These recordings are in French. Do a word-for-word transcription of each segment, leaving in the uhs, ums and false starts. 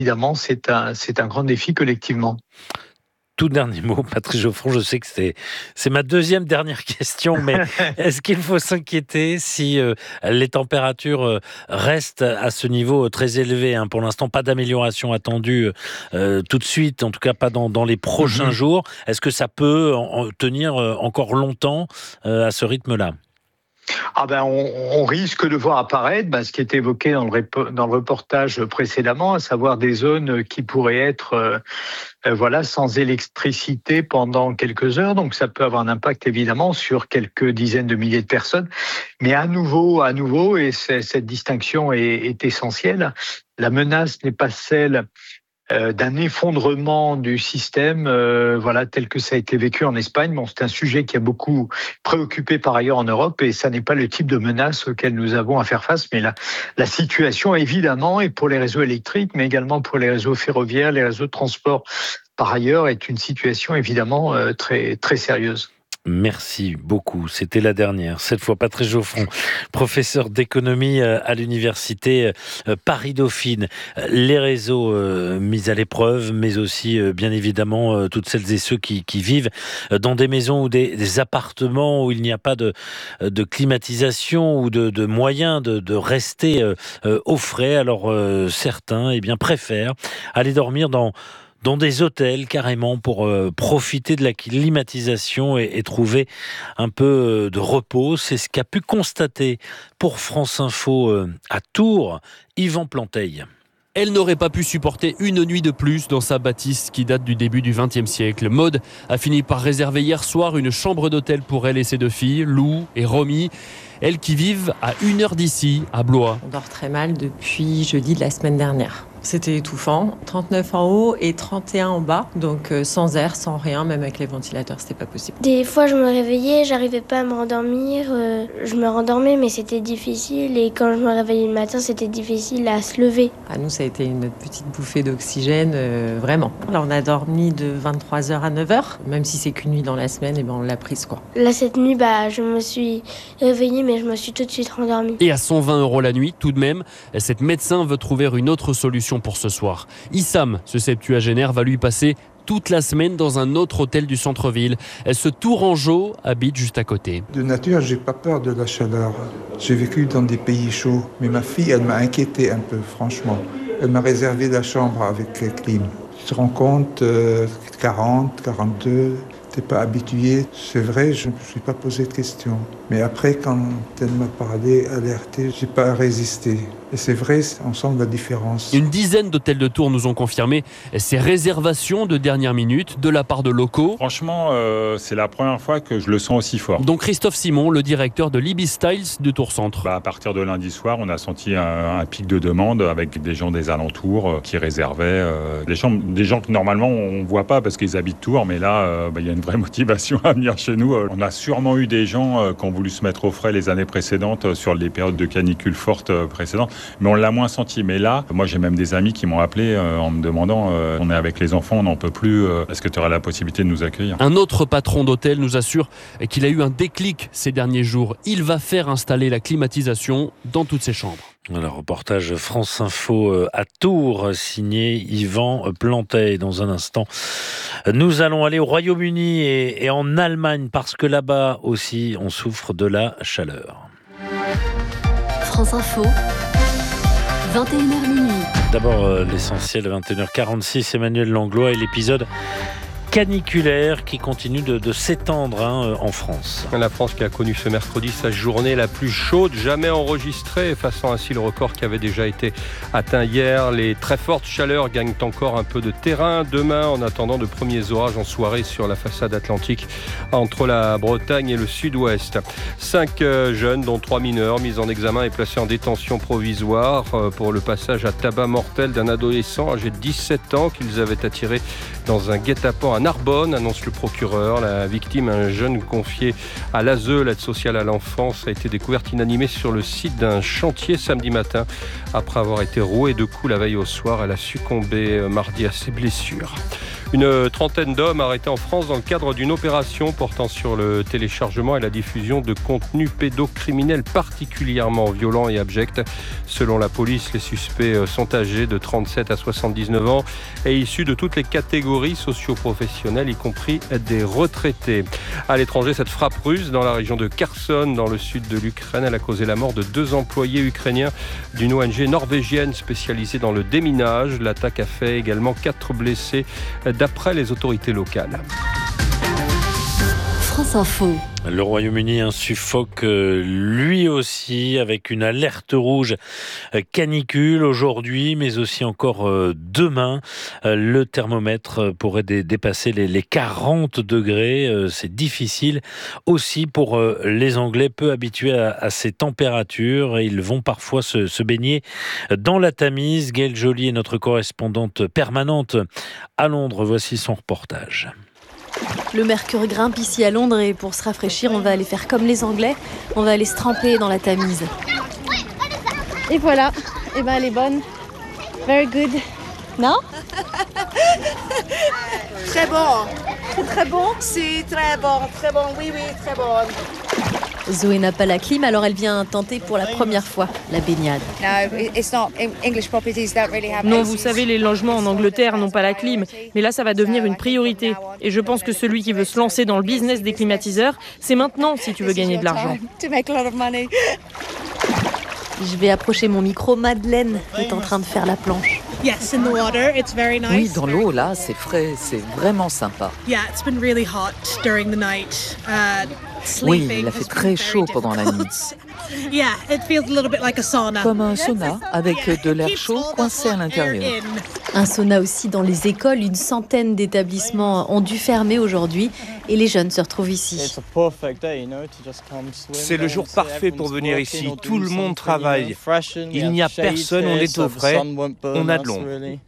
évidemment, c'est un, c'est un grand défi collectivement. Tout dernier mot, Patrice Geoffron, je sais que c'est, c'est ma deuxième dernière question, mais est-ce qu'il faut s'inquiéter si euh, les températures euh, restent à ce niveau très élevé, hein? Pour l'instant, pas d'amélioration attendue euh, tout de suite, en tout cas pas dans, dans les prochains mm-hmm. jours. Est-ce que ça peut en, en tenir euh, encore longtemps euh, à ce rythme-là ? Ah ben on, on risque de voir apparaître ben, ce qui est évoqué dans le, rep- dans le reportage précédemment, à savoir des zones qui pourraient être euh, euh, voilà, sans électricité pendant quelques heures. Donc ça peut avoir un impact évidemment sur quelques dizaines de milliers de personnes. Mais à nouveau, à nouveau, et cette distinction est, est essentielle, la menace n'est pas celle Euh, d'un effondrement du système, euh, voilà, tel que ça a été vécu en Espagne. Bon, c'est un sujet qui a beaucoup préoccupé par ailleurs en Europe, et ça n'est pas le type de menace auquel nous avons à faire face. Mais la, la situation, évidemment, et pour les réseaux électriques, mais également pour les réseaux ferroviaires, les réseaux de transport, par ailleurs, est une situation évidemment euh, très très sérieuse. Merci beaucoup. C'était la dernière. Cette fois, Patrice Geoffron, professeur d'économie à l'université Paris-Dauphine. Les réseaux mis à l'épreuve, mais aussi, bien évidemment, toutes celles et ceux qui, qui vivent dans des maisons ou des, des appartements où il n'y a pas de, de climatisation ou de, de moyens de, de rester au frais. Alors, certains, eh bien, préfèrent aller dormir dans dans des hôtels carrément pour euh, profiter de la climatisation et, et trouver un peu de repos. C'est ce qu'a pu constater pour France Info euh, à Tours, Yvan Planteil. Elle n'aurait pas pu supporter une nuit de plus dans sa bâtisse qui date du début du vingtième siècle. Maud a fini par réserver hier soir une chambre d'hôtel pour elle et ses deux filles, Lou et Romy. Elles qui vivent à une heure d'ici, à Blois. On dort très mal depuis jeudi de la semaine dernière. C'était étouffant, trente-neuf en haut et trente et un en bas, donc sans air, sans rien, même avec les ventilateurs, c'était pas possible. Des fois je me réveillais, j'arrivais pas à me rendormir, euh, je me rendormais mais c'était difficile, et quand je me réveillais le matin c'était difficile à se lever. À nous ça a été une petite bouffée d'oxygène, euh, vraiment. Là on a dormi de vingt-trois heures à neuf heures, même si c'est qu'une nuit dans la semaine, et ben on l'a prise quoi. Là cette nuit bah, je me suis réveillée mais je me suis tout de suite rendormie. Et à cent vingt euros la nuit, tout de même, cette médecin veut trouver une autre solution pour ce soir. Issam, ce septuagénaire, va lui passer toute la semaine dans un autre hôtel du centre-ville. Ce Tourangeau habite juste à côté. De nature, j'ai pas peur de la chaleur. J'ai vécu dans des pays chauds, mais ma fille, elle m'a inquiété un peu, franchement. Elle m'a réservé la chambre avec la clim. Tu te rends compte, euh, quarante, quarante-deux, t'es pas habitué. C'est vrai, je ne me suis pas posé de questions. Mais après, quand elle m'a parlé, alerté, j'ai pas résisté. Et c'est vrai, on sent la différence. Une dizaine d'hôtels de Tours nous ont confirmé ces réservations de dernière minute de la part de locaux. Franchement, euh, c'est la première fois que je le sens aussi fort. Donc Christophe Simon, le directeur de l'Ibis Styles de Tours Centre. Bah, à partir de lundi soir, on a senti un, un pic de demande avec des gens des alentours euh, qui réservaient euh, des chambres, des gens que normalement on voit pas parce qu'ils habitent Tours, mais là, euh, bah, y a une vraie motivation à venir chez nous. On a sûrement eu des gens euh, qui ont voulu se mettre au frais les années précédentes euh, sur les périodes de canicule fortes euh, précédentes. Mais on l'a moins senti. Mais là, moi j'ai même des amis qui m'ont appelé euh, en me demandant euh, on est avec les enfants, on n'en peut plus, euh, est-ce que tu auras la possibilité de nous accueillir ? Un autre patron d'hôtel nous assure qu'il a eu un déclic ces derniers jours. Il va faire installer la climatisation dans toutes ses chambres. Le reportage France Info à Tours, signé Yvan Planteil. Dans un instant, nous allons aller au Royaume-Uni et, et en Allemagne, parce que là-bas aussi on souffre de la chaleur. France Info, vingt et une heures minuit. D'abord, euh, l'essentiel, vingt et une heures quarante-six, Emmanuel Langlois et l'épisode caniculaire qui continue de, de s'étendre hein, en France. La France qui a connu ce mercredi sa journée la plus chaude jamais enregistrée, effaçant ainsi le record qui avait déjà été atteint hier. Les très fortes chaleurs gagnent encore un peu de terrain demain, en attendant de premiers orages en soirée sur la façade atlantique entre la Bretagne et le sud-ouest. Cinq euh, jeunes, dont trois mineurs, mis en examen et placés en détention provisoire euh, pour le passage à tabac mortel d'un adolescent âgé de dix-sept ans qu'ils avaient attiré dans un guet-apens à Narbonne, annonce le procureur. La victime, un jeune confié à l'A S E, l'aide sociale à l'enfance, a été découverte inanimée sur le site d'un chantier samedi matin. Après avoir été rouée de coups la veille au soir, elle a succombé mardi à ses blessures. Une trentaine d'hommes arrêtés en France dans le cadre d'une opération portant sur le téléchargement et la diffusion de contenus pédocriminels particulièrement violents et abjects. Selon la police, les suspects sont âgés de trente-sept à soixante-dix-neuf ans et issus de toutes les catégories socio-professionnelles, y compris des retraités. À l'étranger, cette frappe russe dans la région de Kherson, dans le sud de l'Ukraine, elle a causé la mort de deux employés ukrainiens d'une O N G norvégienne spécialisée dans le déminage. L'attaque a fait également quatre blessés, d'après les autorités locales. France Info. Le Royaume-Uni hein, suffoque euh, lui aussi avec une alerte rouge euh, canicule aujourd'hui, mais aussi encore euh, demain. Euh, le thermomètre pourrait dé- dépasser les, les quarante degrés. Euh, c'est difficile aussi pour euh, les Anglais peu habitués à, à ces températures. Ils vont parfois se, se baigner dans la Tamise. Gaëlle Joly est notre correspondante permanente à Londres. Voici son reportage. Le mercure grimpe ici à Londres et pour se rafraîchir, on va aller faire comme les Anglais. On va aller se tremper dans la Tamise. Et voilà, et ben elle est bonne. Very good. Non? Très bon. C'est très bon? Si, très bon, très bon, oui, oui, très bon. Zoé n'a pas la clim, alors elle vient tenter pour la première fois la baignade. Non, vous savez, les logements en Angleterre n'ont pas la clim, mais là ça va devenir une priorité. Et je pense que celui qui veut se lancer dans le business des climatiseurs, c'est maintenant si tu veux gagner de l'argent. Je vais approcher mon micro. Madeleine est en train de faire la planche. Yes, in the water, it's very nice. Oui, dans l'eau, là, c'est frais, c'est vraiment sympa. Yeah, it's been really hot during the night. Uh, oui, il a fait très chaud pendant la nuit. Yeah, it feels a little bit like a sauna. Comme un sauna, avec de l'air chaud coincé à l'intérieur. Un sauna aussi dans les écoles. Une centaine d'établissements ont dû fermer aujourd'hui et les jeunes se retrouvent ici. C'est le jour parfait pour venir ici. Tout le monde travaille. Il n'y a personne, on est au frais, on a de l'ombre.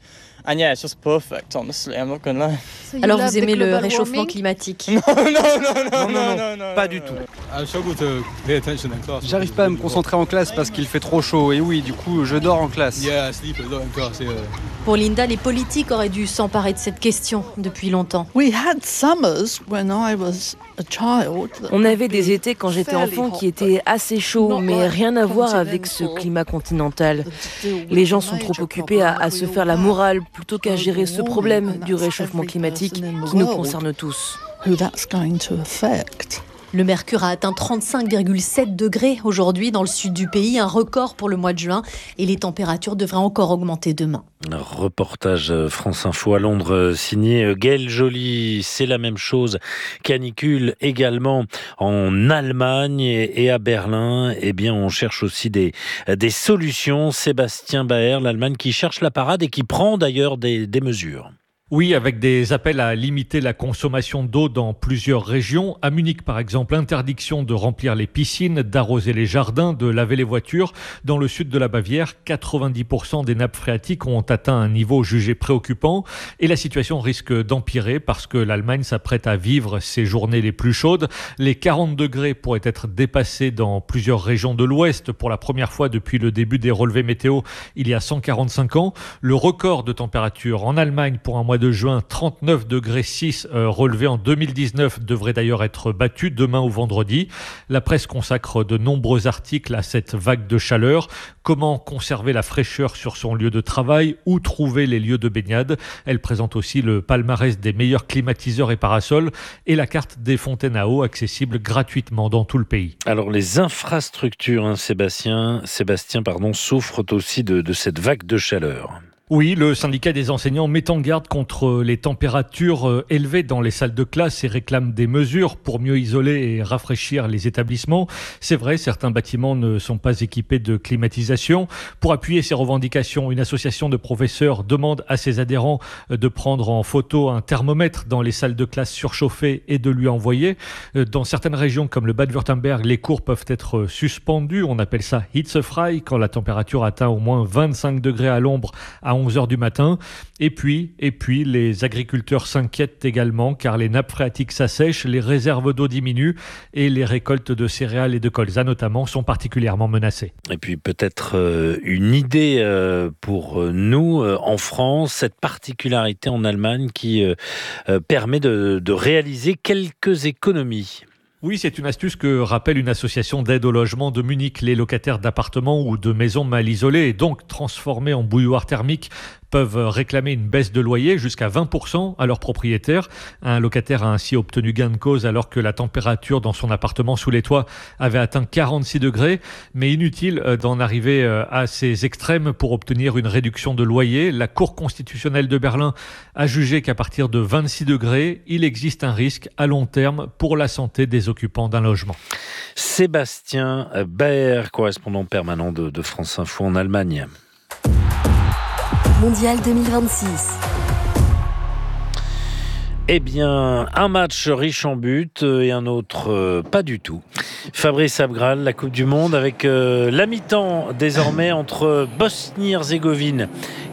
Alors vous aimez le réchauffement climatique? Non, non, non, non, non, non, pas du tout. J'arrive pas à me concentrer en classe parce qu'il fait trop chaud. Et oui, du coup, je dors en classe. Pour Linda, les politiques auraient dû s'emparer de cette question depuis longtemps. On avait des étés quand j'étais enfant qui étaient assez chauds, mais rien à voir avec ce climat continental. Les gens sont trop occupés à, à se faire la morale plutôt qu'à gérer ce problème du réchauffement climatique qui nous concerne tous. Le mercure a atteint trente-cinq virgule sept degrés aujourd'hui dans le sud du pays, un record pour le mois de juin, et les températures devraient encore augmenter demain. Reportage France Info à Londres signé Gaëlle Joly. C'est la même chose, canicule également en Allemagne et à Berlin. Eh bien, on cherche aussi des, des solutions. Sébastien Baer, l'Allemagne qui cherche la parade et qui prend d'ailleurs des, des mesures. Oui, avec des appels à limiter la consommation d'eau dans plusieurs régions. À Munich, par exemple, interdiction de remplir les piscines, d'arroser les jardins, de laver les voitures. Dans le sud de la Bavière, quatre-vingt-dix pour cent des nappes phréatiques ont atteint un niveau jugé préoccupant. Et la situation risque d'empirer parce que l'Allemagne s'apprête à vivre ses journées les plus chaudes. Les quarante degrés pourraient être dépassés dans plusieurs régions de l'Ouest pour la première fois depuis le début des relevés météo il y a cent quarante-cinq ans. Le record de température en Allemagne pour un mois de juin, trente-neuf degrés six euh, relevé en deux mille dix-neuf, devrait d'ailleurs être battu demain ou vendredi. La presse consacre de nombreux articles à cette vague de chaleur. Comment conserver la fraîcheur sur son lieu de travail? Où trouver les lieux de baignade? Elle présente aussi le palmarès des meilleurs climatiseurs et parasols et la carte des fontaines à eau accessibles gratuitement dans tout le pays. Alors les infrastructures, hein, Sébastien, Sébastien pardon, souffrent aussi de, de cette vague de chaleur. Oui, le syndicat des enseignants met en garde contre les températures élevées dans les salles de classe et réclame des mesures pour mieux isoler et rafraîchir les établissements. C'est vrai, certains bâtiments ne sont pas équipés de climatisation. Pour appuyer ces revendications, une association de professeurs demande à ses adhérents de prendre en photo un thermomètre dans les salles de classe surchauffées et de lui envoyer. Dans certaines régions comme le Bade-Wurtemberg, les cours peuvent être suspendus. On appelle ça hitzefrei quand la température atteint au moins vingt-cinq degrés à l'ombre à onze heures du matin. Et puis, et puis, les agriculteurs s'inquiètent également car les nappes phréatiques s'assèchent, les réserves d'eau diminuent et les récoltes de céréales et de colza notamment sont particulièrement menacées. Et puis peut-être euh, une idée euh, pour nous euh, en France, cette particularité en Allemagne qui euh, euh, permet de, de réaliser quelques économies. Oui, c'est une astuce que rappelle une association d'aide au logement de Munich. Les locataires d'appartements ou de maisons mal isolées et donc transformés en bouilloire thermique peuvent réclamer une baisse de loyer jusqu'à vingt pour cent à leur propriétaire. Un locataire a ainsi obtenu gain de cause alors que la température dans son appartement sous les toits avait atteint quarante-six degrés. Mais inutile d'en arriver à ces extrêmes pour obtenir une réduction de loyer. La Cour constitutionnelle de Berlin a jugé qu'à partir de vingt-six degrés, il existe un risque à long terme pour la santé des occupants d'un logement. Sébastien Baer, correspondant permanent de, de France Info en Allemagne. Mondial deux mille vingt-six. Eh bien, un match riche en buts et un autre euh, pas du tout. Fabrice Abgral, la Coupe du Monde avec euh, la mi-temps désormais entre Bosnie-Herzégovine,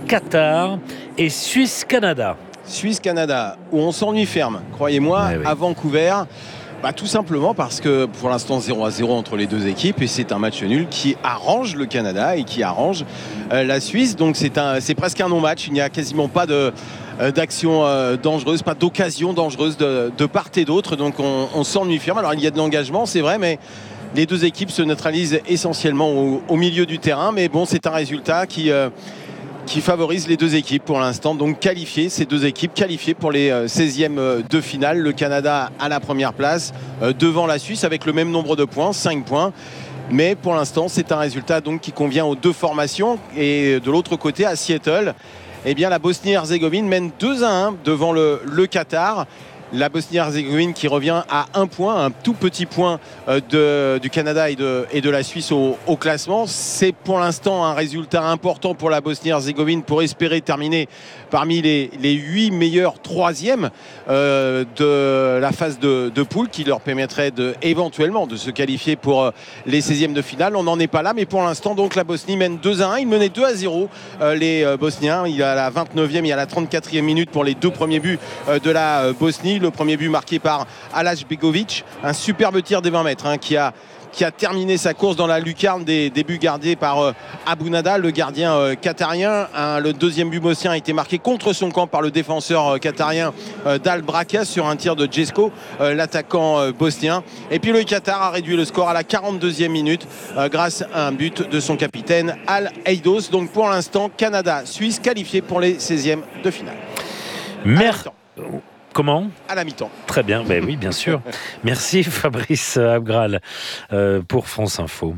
Qatar et Suisse-Canada. Suisse-Canada, où on s'ennuie ferme, croyez-moi, ouais, oui. À Vancouver. Bah, tout simplement parce que pour l'instant zéro à zéro entre les deux équipes et c'est un match nul qui arrange le Canada et qui arrange euh, la Suisse. Donc c'est, un, c'est presque un non-match. Il n'y a quasiment pas de, euh, d'action euh, dangereuse, pas d'occasion dangereuse de, de part et d'autre. Donc on, on s'ennuie ferme. Alors il y a de l'engagement, c'est vrai, mais les deux équipes se neutralisent essentiellement au, au milieu du terrain. Mais bon, c'est un résultat qui... Euh, qui favorise les deux équipes pour l'instant, donc qualifiées, ces deux équipes qualifiées pour les seizièmes de finale. Le Canada à la première place, euh, devant la Suisse avec le même nombre de points, cinq points. Mais pour l'instant, c'est un résultat donc qui convient aux deux formations. Et de l'autre côté, à Seattle, eh bien, la Bosnie-Herzégovine mène deux à un devant le, le Qatar. La Bosnie-Herzégovine qui revient à un point, un tout petit point de, du Canada et de, et de la Suisse au, au classement. C'est pour l'instant un résultat important pour la Bosnie-Herzégovine pour espérer terminer parmi les, les huit meilleurs troisièmes euh, de la phase de, de poule qui leur permettrait de, éventuellement de se qualifier pour les seizièmes de finale. On n'en est pas là, mais pour l'instant, donc la Bosnie mène deux à un. Ils menaient deux à zéro, euh, les euh, Bosniens. Il y a la vingt-neuvième, il y a la trente-quatrième minute pour les deux premiers buts euh, de la euh, Bosnie. Le premier but marqué par Alaj Begovic, un superbe tir des vingt mètres hein, qui a qui a terminé sa course dans la lucarne des, des buts gardés par euh, Abounada, le gardien euh, qatarien. Un, le deuxième but bosnien a été marqué contre son camp par le défenseur euh, qatarien euh, Dal Brakas sur un tir de Jesko, euh, l'attaquant euh, bosnien. Et puis le Qatar a réduit le score à la quarante-deuxième minute euh, grâce à un but de son capitaine Al Eidos. Donc pour l'instant, Canada-Suisse qualifié pour les seizièmes de finale. Merci. Comment ? À la mi-temps. Très bien, ben oui, bien sûr. Merci Fabrice Abgral euh, pour France Info.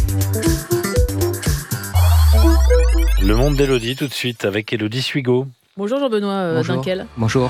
Le monde d'Élodie tout de suite avec Élodie Suigo. Bonjour Jean-Benoît euh, Dinkel. Bonjour.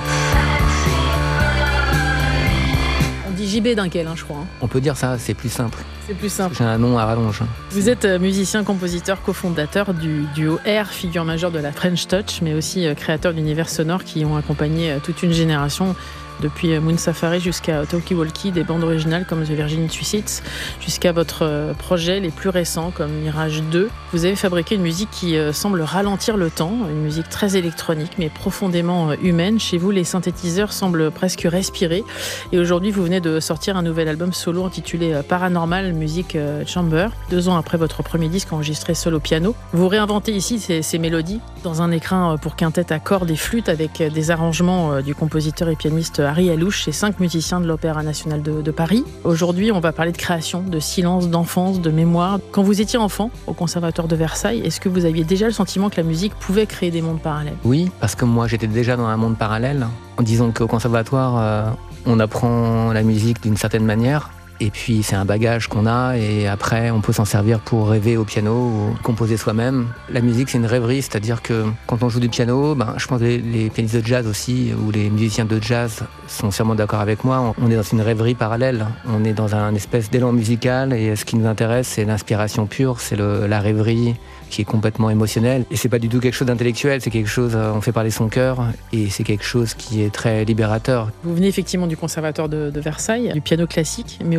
On dit J B Dinkel, hein, je crois. Hein. On peut dire ça, c'est plus simple. C'est plus simple. J'ai un nom à rallonge. Vous êtes musicien, compositeur, cofondateur du duo R, figure majeure de la French Touch, mais aussi créateur d'univers sonores qui ont accompagné toute une génération. Depuis Moon Safari jusqu'à Talkie Walkie, des bandes originales comme The Virgin Suicides, jusqu'à votre projet les plus récents comme Mirage deux. Vous avez fabriqué une musique qui semble ralentir le temps, une musique très électronique mais profondément humaine. Chez vous, les synthétiseurs semblent presque respirer. Et aujourd'hui, vous venez de sortir un nouvel album solo intitulé Paranormal Music Chamber. Deux ans après votre premier disque enregistré seul au piano. Vous réinventez ici ces, ces mélodies dans un écrin pour quintette à cordes et flûte avec des arrangements du compositeur et pianiste Harry Alouche et cinq musiciens de l'Opéra National de, de Paris. Aujourd'hui, on va parler de création, de silence, d'enfance, de mémoire. Quand vous étiez enfant au Conservatoire de Versailles, est-ce que vous aviez déjà le sentiment que la musique pouvait créer des mondes parallèles ? Oui, parce que moi j'étais déjà dans un monde parallèle. En disant qu'au Conservatoire, euh, on apprend la musique d'une certaine manière. Et puis c'est un bagage qu'on a et après on peut s'en servir pour rêver au piano ou composer soi-même. La musique c'est une rêverie, c'est-à-dire que quand on joue du piano, ben, je pense que les, les pianistes de jazz aussi ou les musiciens de jazz sont sûrement d'accord avec moi, on est dans une rêverie parallèle, on est dans un espèce d'élan musical et ce qui nous intéresse c'est l'inspiration pure, c'est le, la rêverie qui est complètement émotionnelle et c'est pas du tout quelque chose d'intellectuel, c'est quelque chose, on fait parler son cœur et c'est quelque chose qui est très libérateur. Vous venez effectivement du Conservatoire de, de Versailles, du piano classique mais aussi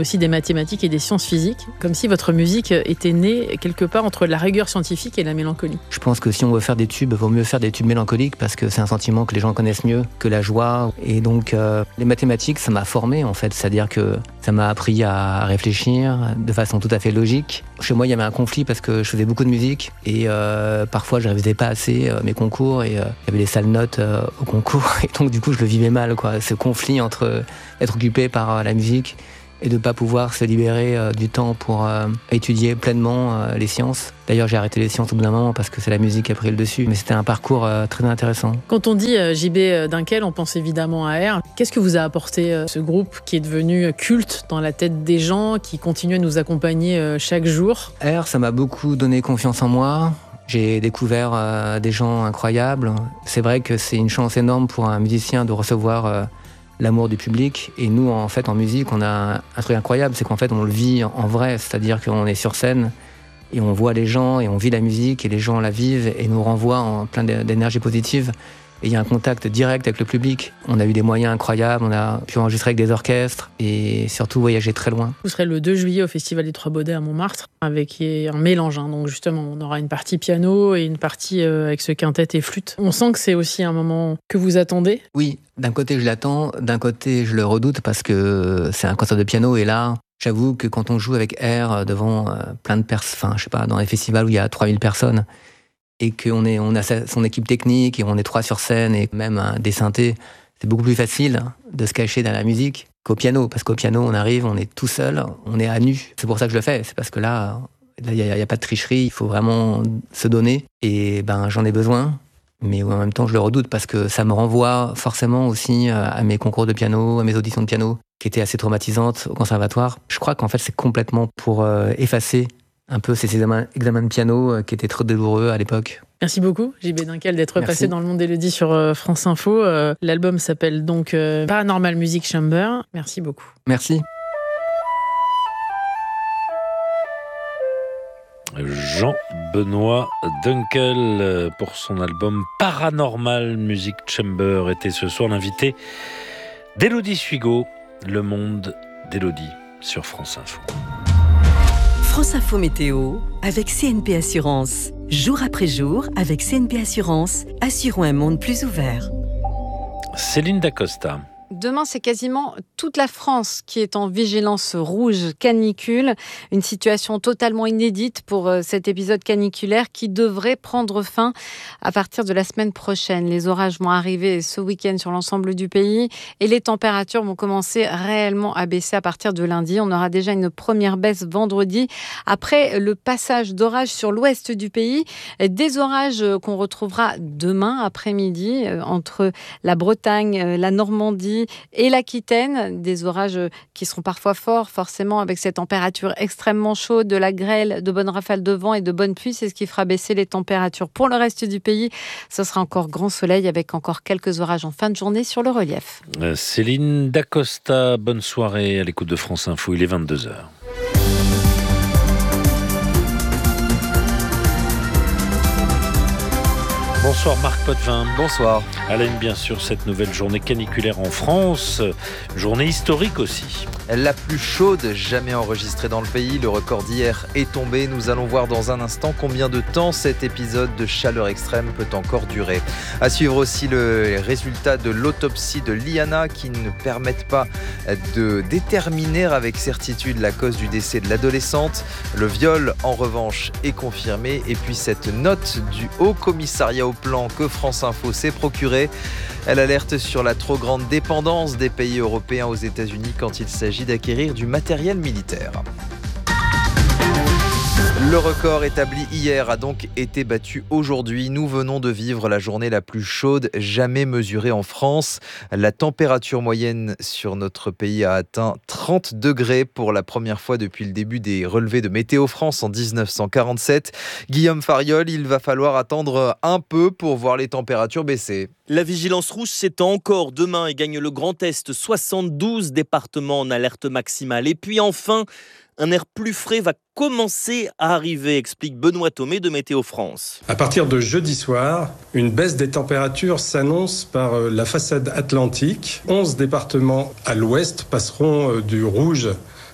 aussi des mathématiques et des sciences physiques, comme si votre musique était née quelque part entre la rigueur scientifique et la mélancolie. Je pense que si on veut faire des tubes, il vaut mieux faire des tubes mélancoliques parce que c'est un sentiment que les gens connaissent mieux que la joie. Et donc, euh, les mathématiques, ça m'a formé en fait, c'est-à-dire que ça m'a appris à réfléchir de façon tout à fait logique. Chez moi, il y avait un conflit parce que je faisais beaucoup de musique et euh, parfois, je révisais pas assez euh, mes concours et euh, il y avait des sales notes euh, au concours et donc du coup, je le vivais mal, quoi. Ce conflit entre être occupé par euh, la musique et de ne pas pouvoir se libérer euh, du temps pour euh, étudier pleinement euh, les sciences. D'ailleurs, j'ai arrêté les sciences au bout d'un moment parce que c'est la musique qui a pris le dessus. Mais c'était un parcours euh, très intéressant. Quand on dit euh, J B Dunkel, on pense évidemment à R. Qu'est-ce que vous a apporté euh, ce groupe qui est devenu culte dans la tête des gens, qui continue à nous accompagner euh, chaque jour? R, ça m'a beaucoup donné confiance en moi. J'ai découvert euh, des gens incroyables. C'est vrai que c'est une chance énorme pour un musicien de recevoir euh, l'amour du public. Et nous, en fait, en musique, on a un truc incroyable, c'est qu'en fait, on le vit en vrai. C'est-à-dire qu'on est sur scène et on voit les gens et on vit la musique et les gens la vivent et nous renvoient en plein d'énergie positive. Et il y a un contact direct avec le public. On a eu des moyens incroyables, on a pu enregistrer avec des orchestres et surtout voyager très loin. Vous serez le deux juillet au Festival des Trois Baudets à Montmartre avec un mélange. Hein. Donc justement, on aura une partie piano et une partie avec ce quintet et flûte. On sent que c'est aussi un moment que vous attendez. Oui, d'un côté je l'attends, d'un côté je le redoute parce que c'est un concert de piano et là, j'avoue que quand on joue avec R devant plein de personnes, enfin je sais pas, dans les festivals où il y a trois mille personnes, et qu'on est, on a son équipe technique et on est trois sur scène et même des synthés, c'est beaucoup plus facile de se cacher dans la musique qu'au piano. Parce qu'au piano, on arrive, on est tout seul, on est à nu. C'est pour ça que je le fais. C'est parce que là, il n'y a, a pas de tricherie, il faut vraiment se donner. Et ben, j'en ai besoin, mais en même temps, je le redoute parce que ça me renvoie forcément aussi à mes concours de piano, à mes auditions de piano, qui étaient assez traumatisantes au conservatoire. Je crois qu'en fait, c'est complètement pour euh, effacer un peu ces examens, examens de piano euh, qui étaient trop douloureux à l'époque. Merci beaucoup, J B Dunkel, d'être Merci. passé dans le monde d'Élodie sur euh, France Info. Euh, l'album s'appelle donc euh, Paranormal Music Chamber. Merci beaucoup. Merci. Jean-Benoît Dunkel pour son album Paranormal Music Chamber était ce soir l'invité d'Élodie Suigo, Le Monde d'Élodie sur France Info. France Info Météo avec C N P Assurance. Jour après jour, avec C N P Assurance, assurons un monde plus ouvert. Céline Dacosta. Demain, c'est quasiment toute la France qui est en vigilance rouge canicule. Une situation totalement inédite pour cet épisode caniculaire qui devrait prendre fin à partir de la semaine prochaine. Les orages vont arriver ce week-end sur l'ensemble du pays et les températures vont commencer réellement à baisser à partir de lundi. On aura déjà une première baisse vendredi après le passage d'orages sur l'ouest du pays. Des orages qu'on retrouvera demain après-midi entre la Bretagne, la Normandie et l'Aquitaine, des orages qui seront parfois forts, forcément, avec cette température extrêmement chaude, de la grêle, de bonnes rafales de vent et de bonnes pluies. C'est ce qui fera baisser les températures. Pour le reste du pays, ce sera encore grand soleil avec encore quelques orages en fin de journée sur le relief. Euh, Céline Dacosta, bonne soirée à l'écoute de France Info, il est vingt-deux heures. Bonsoir Marc Potvin. Bonsoir. À la une, bien sûr, cette nouvelle journée caniculaire en France. Journée historique aussi. La plus chaude jamais enregistrée dans le pays. Le record d'hier est tombé. Nous allons voir dans un instant combien de temps cet épisode de chaleur extrême peut encore durer. À suivre aussi le résultat de l'autopsie de Liana qui ne permettent pas de déterminer avec certitude la cause du décès de l'adolescente. Le viol, en revanche, est confirmé. Et puis cette note du Haut Commissariat au Plan que France Info s'est procurée. Elle alerte sur la trop grande dépendance des pays européens aux États-Unis quand il s'agit d'acquérir du matériel militaire. Le record établi hier a donc été battu aujourd'hui. Nous venons de vivre la journée la plus chaude jamais mesurée en France. La température moyenne sur notre pays a atteint trente degrés pour la première fois depuis le début des relevés de Météo France en dix-neuf cent quarante-sept. Guillaume Fariol, il va falloir attendre un peu pour voir les températures baisser. La vigilance rouge s'étend encore demain et gagne le Grand Est. soixante-douze départements en alerte maximale. Et puis enfin, un air plus frais va commencer à arriver, explique Benoît Thomé de Météo France. À partir de jeudi soir, une baisse des températures s'annonce par la façade atlantique. onze départements à l'ouest passeront du rouge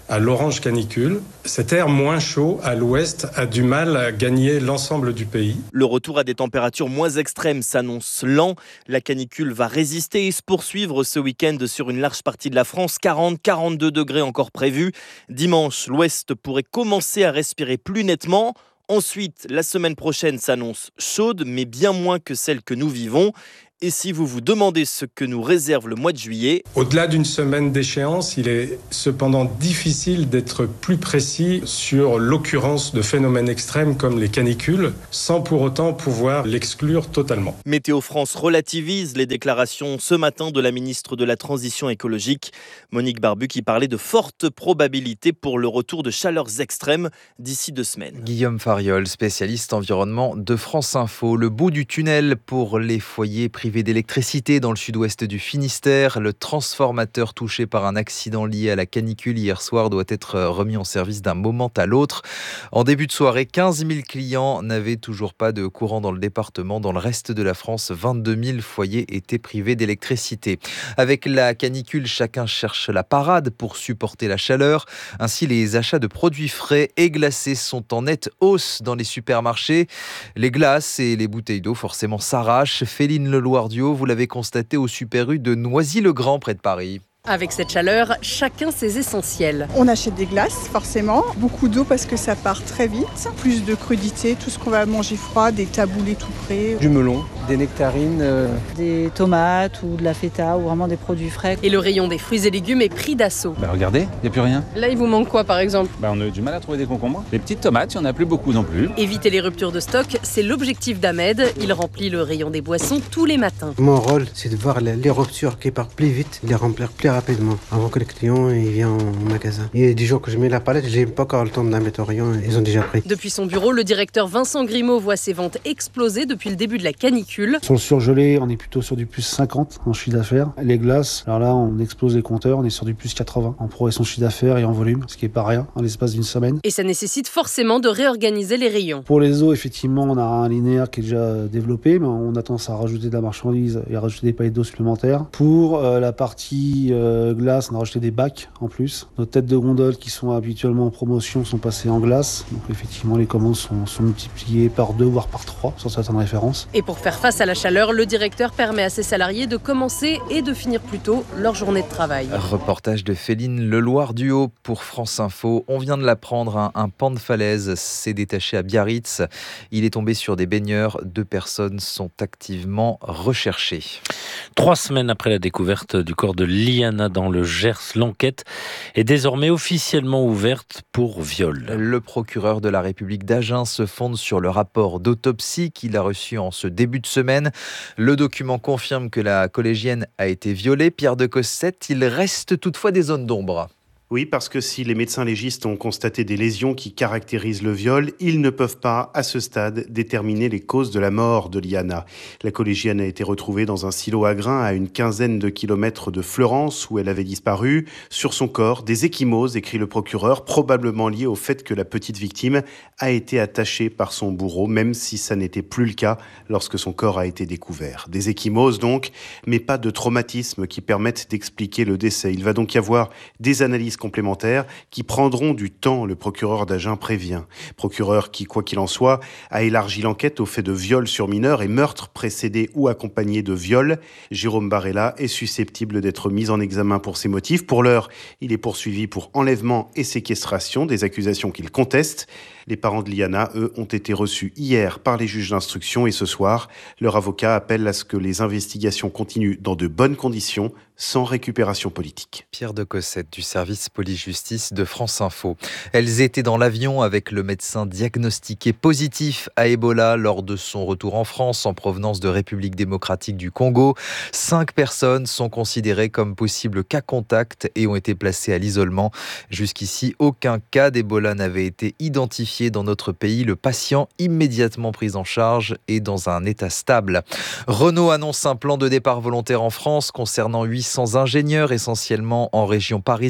à l'orange canicule. Cet air moins chaud à l'ouest a du mal à gagner l'ensemble du pays. Le retour à des températures moins extrêmes s'annonce lent. La canicule va résister et se poursuivre ce week-end sur une large partie de la France. quarante à quarante-deux degrés encore prévus. Dimanche, l'ouest pourrait commencer à respirer plus nettement. Ensuite, la semaine prochaine s'annonce chaude, mais bien moins que celle que nous vivons. Et si vous vous demandez ce que nous réserve le mois de juillet... Au-delà d'une semaine d'échéance, il est cependant difficile d'être plus précis sur l'occurrence de phénomènes extrêmes comme les canicules, sans pour autant pouvoir l'exclure totalement. Météo France relativise les déclarations ce matin de la ministre de la Transition écologique, Monique Barbu, qui parlait de fortes probabilités pour le retour de chaleurs extrêmes d'ici deux semaines. Guillaume Fariol, spécialiste environnement de France Info. Le bout du tunnel pour les foyers privés d'électricité dans le sud-ouest du Finistère. Le transformateur touché par un accident lié à la canicule hier soir doit être remis en service d'un moment à l'autre. En début de soirée, quinze mille clients n'avaient toujours pas de courant dans le département. Dans le reste de la France, vingt-deux mille foyers étaient privés d'électricité. Avec la canicule, chacun cherche la parade pour supporter la chaleur. Ainsi, les achats de produits frais et glacés sont en nette hausse dans les supermarchés. Les glaces et les bouteilles d'eau forcément s'arrachent. Féline Leloir, vous l'avez constaté au Super U de Noisy-le-Grand près de Paris. Avec cette chaleur, chacun ses essentiels. On achète des glaces, forcément. Beaucoup d'eau parce que ça part très vite. Plus de crudité, tout ce qu'on va manger froid, des taboulés tout prêts. Du melon, des nectarines. Euh... Des tomates ou de la feta ou vraiment des produits frais. Et le rayon des fruits et légumes est pris d'assaut. Bah regardez, il n'y a plus rien. Là, il vous manque quoi par exemple ? Bah on a eu du mal à trouver des concombres. Les petites tomates, il n'y en a plus beaucoup non plus. Éviter les ruptures de stock, c'est l'objectif d'Ahmed. Il remplit le rayon des boissons tous les matins. Mon rôle, c'est de voir les ruptures qui partent plus vite, les remplir plus rapidement, avant que le client il vienne au magasin. Il y a des jours que je mets la palette, j'ai pas encore le temps de la mettre au rayon, ils ont déjà pris. Depuis son bureau, le directeur Vincent Grimaud voit ses ventes exploser depuis le début de la canicule. Sur le surgelé, on est plutôt sur du plus cinquante en chiffre d'affaires. Les glaces, alors là, on explose les compteurs, on est sur du plus quatre-vingts en progression de chiffre d'affaires et en volume, ce qui est pas rien en l'espace d'une semaine. Et ça nécessite forcément de réorganiser les rayons. Pour les eaux, effectivement, on a un linéaire qui est déjà développé, mais on a tendance à rajouter de la marchandise et à rajouter des palettes d'eau supplémentaires. Pour euh, la partie euh, glace, on a rajouté des bacs en plus. Nos têtes de gondole qui sont habituellement en promotion sont passées en glace. Donc effectivement, les commandes sont, sont multipliées par deux, voire par trois sur certaines références. Et pour faire face à la chaleur, le directeur permet à ses salariés de commencer et de finir plus tôt leur journée de travail. Reportage de Féline Leloir-Duhaut pour France Info. On vient de l'apprendre, un, un pan de falaise s'est détaché à Biarritz. Il est tombé sur des baigneurs. Deux personnes sont activement recherchées. Trois semaines après la découverte du corps de Liana dans le Gers, l'enquête est désormais officiellement ouverte pour viol. Le procureur de la République d'Agen se fonde sur le rapport d'autopsie qu'il a reçu en ce début de semaine. Le document confirme que la collégienne a été violée. Pierre de Cossette, il reste toutefois des zones d'ombre. Oui, parce que si les médecins légistes ont constaté des lésions qui caractérisent le viol, ils ne peuvent pas, à ce stade, déterminer les causes de la mort de Liana. La collégienne a été retrouvée dans un silo à grains à une quinzaine de kilomètres de Fleurance, où elle avait disparu. Sur son corps, des ecchymoses, écrit le procureur, probablement liées au fait que la petite victime a été attachée par son bourreau, même si ça n'était plus le cas lorsque son corps a été découvert. Des ecchymoses donc, mais pas de traumatisme qui permettent d'expliquer le décès. Il va donc y avoir des analyses complémentaires qui prendront du temps, le procureur d'Agen prévient. Procureur qui, quoi qu'il en soit, a élargi l'enquête aux faits de viol sur mineurs et meurtres précédés ou accompagnés de viol. Jérôme Barella est susceptible d'être mis en examen pour ces motifs. Pour l'heure, il est poursuivi pour enlèvement et séquestration, des accusations qu'il conteste. Les parents de Liana, eux, ont été reçus hier par les juges d'instruction et ce soir, leur avocat appelle à ce que les investigations continuent dans de bonnes conditions, sans récupération politique. Pierre de Cossette du service police-justice de France Info. Elles étaient dans l'avion avec le médecin diagnostiqué positif à Ebola lors de son retour en France en provenance de République démocratique du Congo. Cinq personnes sont considérées comme possibles cas contacts et ont été placées à l'isolement. Jusqu'ici, aucun cas d'Ebola n'avait été identifié dans notre pays. Le patient, immédiatement pris en charge, est dans un état stable. Renault annonce un plan de départ volontaire en France concernant huit cents ingénieurs, essentiellement en région parisienne.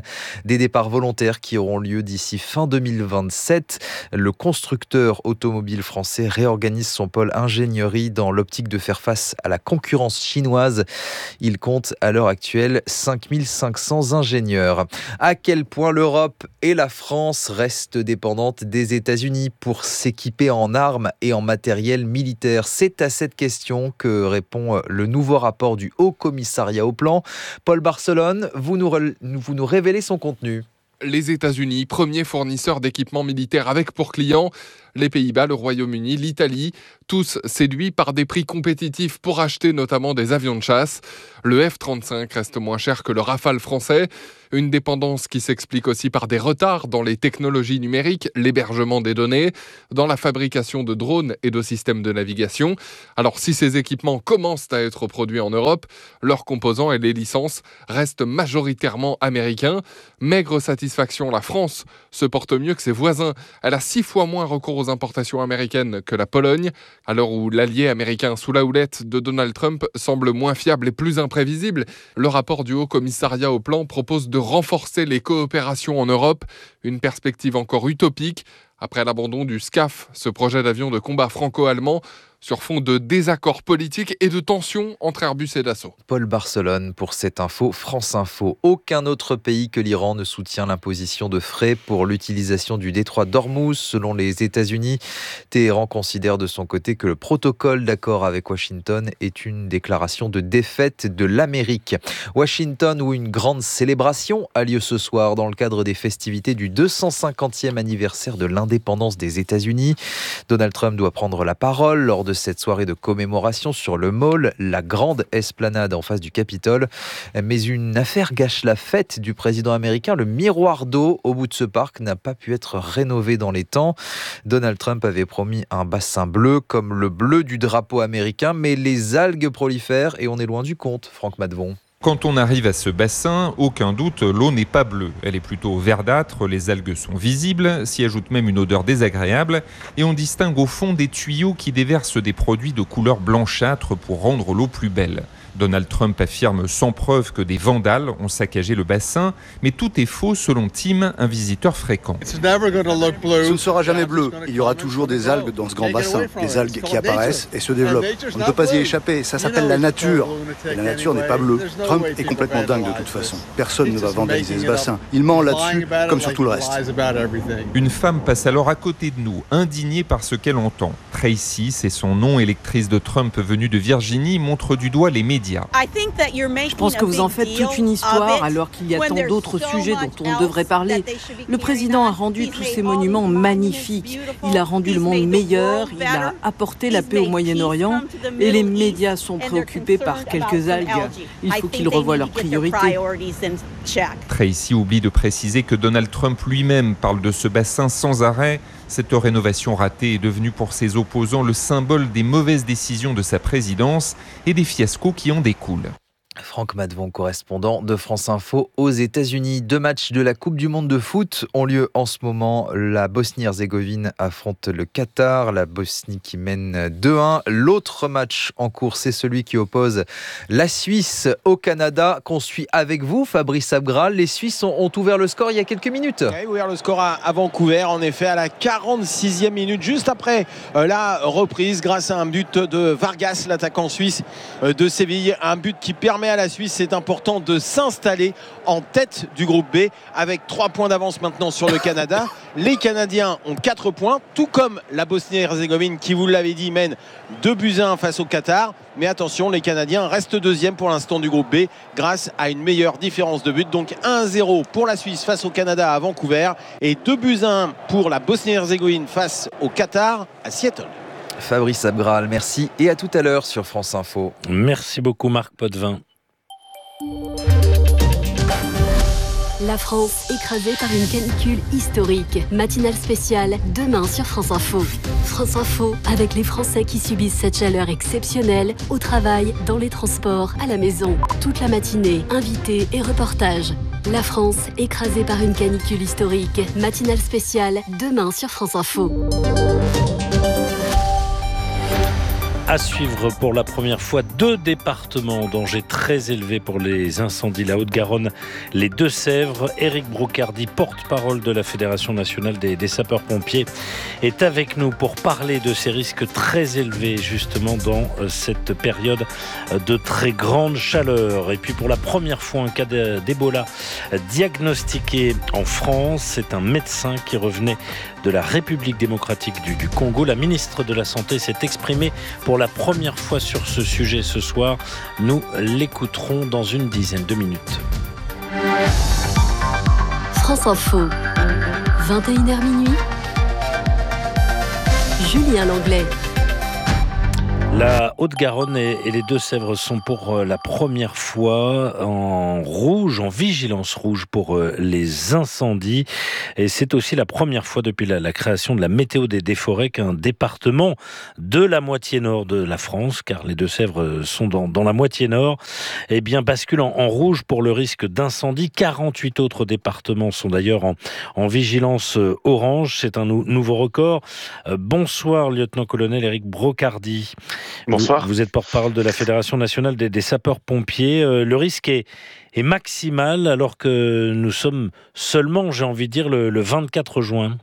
Des départs volontaires qui auront lieu d'ici fin deux mille vingt-sept. Le constructeur automobile français réorganise son pôle ingénierie dans l'optique de faire face à la concurrence chinoise. Il compte à l'heure actuelle cinq mille cinq cents ingénieurs. À quel point l'Europe et la France restent dépendantes des États-Unis pour s'équiper en armes et en matériel militaire? C'est à cette question que répond le nouveau rapport du Haut Commissariat au Plan. Paul Barcelone, vous nous, vous nous révélez son contenu. Les États-Unis, premier fournisseur d'équipements militaires avec pour clients les Pays-Bas, le Royaume-Uni, l'Italie, tous séduits par des prix compétitifs pour acheter notamment des avions de chasse. Le F trente-cinq reste moins cher que le Rafale français. Une dépendance qui s'explique aussi par des retards dans les technologies numériques, l'hébergement des données, dans la fabrication de drones et de systèmes de navigation. Alors si ces équipements commencent à être produits en Europe, leurs composants et les licences restent majoritairement américains. Maigre satisfaction, la France se porte mieux que ses voisins. Elle a six fois moins recours aux importations américaines que la Pologne, à l'heure où l'allié américain sous la houlette de Donald Trump semble moins fiable et plus imprévisible. Le rapport du Haut Commissariat au Plan propose de renforcer les coopérations en Europe, une perspective encore utopique après l'abandon du SCAF, ce projet d'avion de combat franco-allemand, sur fond de désaccords politiques et de tensions entre Airbus et Dassault. Paul Barcelone pour cette info, France Info. Aucun autre pays que l'Iran ne soutient l'imposition de frais pour l'utilisation du détroit d'Ormuz, selon les États-Unis. Téhéran considère de son côté que le protocole d'accord avec Washington est une déclaration de défaite de l'Amérique. Washington, où une grande célébration a lieu ce soir dans le cadre des festivités du deux cent cinquantième anniversaire de l'indépendance des États-Unis. Donald Trump doit prendre la parole lors de cette soirée de commémoration sur le Mall, la grande esplanade en face du Capitole. Mais une affaire gâche la fête du président américain. Le miroir d'eau au bout de ce parc n'a pas pu être rénové dans les temps. Donald Trump avait promis un bassin bleu comme le bleu du drapeau américain, mais les algues prolifèrent et on est loin du compte. Franck Madvon. Quand on arrive à ce bassin, aucun doute, l'eau n'est pas bleue. Elle est plutôt verdâtre, les algues sont visibles, s'y ajoute même une odeur désagréable et on distingue au fond des tuyaux qui déversent des produits de couleur blanchâtre pour rendre l'eau plus belle. Donald Trump affirme sans preuve que des vandales ont saccagé le bassin, mais tout est faux selon Tim, un visiteur fréquent. Ce ne sera jamais bleu. Il y aura toujours des algues dans ce grand bassin, des algues qui apparaissent et se développent. On ne peut pas y échapper, ça s'appelle la nature. Et la nature n'est pas bleue. Trump est complètement dingue de toute façon. Personne ne va vandaliser ce bassin. Il ment là-dessus, comme sur tout le reste. Une femme passe alors à côté de nous, indignée par ce qu'elle entend. Tracy, c'est son nom, électrice de Trump venue de Virginie, montre du doigt les médias. Je pense que vous en faites toute une histoire alors qu'il y a tant d'autres sujets dont on devrait parler. Le président a rendu tous ces monuments magnifiques. Il a rendu le monde meilleur, il a apporté la paix au Moyen-Orient et les médias sont préoccupés par quelques algues. Il faut qu'ils revoient leurs priorités. Tracy oublie de préciser que Donald Trump lui-même parle de ce bassin sans arrêt. Cette rénovation ratée est devenue pour ses opposants le symbole des mauvaises décisions de sa présidence et des fiascos qui en découlent. Franck Madvon, correspondant de France Info aux États-Unis. Deux matchs de la Coupe du Monde de foot ont lieu en ce moment. La Bosnie-Herzégovine affronte le Qatar, la Bosnie qui mène deux un. L'autre match en cours, c'est celui qui oppose la Suisse au Canada, qu'on suit avec vous, Fabrice Abgral. Les Suisses ont, ont ouvert le score il y a quelques minutes. Oui, ouvert le score à, à Vancouver, en effet, à la quarante-sixième minute, juste après euh, la reprise, grâce à un but de Vargas, l'attaquant suisse euh, de Séville. Un but qui permet à la Suisse, c'est important, de s'installer en tête du groupe B avec trois points d'avance maintenant sur le Canada. Les Canadiens ont quatre points, tout comme la Bosnie-Herzégovine qui, vous l'avez dit, mène deux buts à un face au Qatar. Mais attention, les Canadiens restent deuxième pour l'instant du groupe B grâce à une meilleure différence de but. Donc un zéro pour la Suisse face au Canada à Vancouver et deux buts à un pour la Bosnie-Herzégovine face au Qatar à Seattle. Fabrice Abgral, merci et à tout à l'heure sur France Info. Merci beaucoup Marc Potvin. La France écrasée par une canicule historique. Matinale spéciale demain sur France Info. France Info avec les Français qui subissent cette chaleur exceptionnelle au travail, dans les transports, à la maison. Toute la matinée, invités et reportages. La France écrasée par une canicule historique. Matinale spéciale demain sur France Info. À suivre pour la première fois deux départements en danger très élevé pour les incendies. La Haute-Garonne, les Deux-Sèvres. Éric Brocardi, porte-parole de la Fédération nationale des, des sapeurs-pompiers, est avec nous pour parler de ces risques très élevés justement dans cette période de très grande chaleur. Et puis pour la première fois, un cas d'Ebola diagnostiqué en France. C'est un médecin qui revenait de la République démocratique du, du Congo. La ministre de la Santé s'est exprimée pour la première fois sur ce sujet ce soir. Nous l'écouterons dans une dizaine de minutes. France Info, vingt et une heures minuit. Julien Langlais. La Haute-Garonne et les Deux-Sèvres sont pour la première fois en rouge, en vigilance rouge pour les incendies. Et c'est aussi la première fois depuis la, la création de la météo des, des forêts qu'un département de la moitié nord de la France, car les Deux-Sèvres sont dans, dans la moitié nord, eh bien bascule en, en rouge pour le risque d'incendie. quarante-huit autres départements sont d'ailleurs en, en vigilance orange. C'est un nou- nouveau record. Euh, bonsoir, lieutenant-colonel Éric Brocardi. Bonsoir. Vous, vous êtes porte-parole de la Fédération nationale des, des sapeurs-pompiers. Euh, le risque est, est maximal alors que nous sommes seulement, j'ai envie de dire, le, le vingt-quatre juin.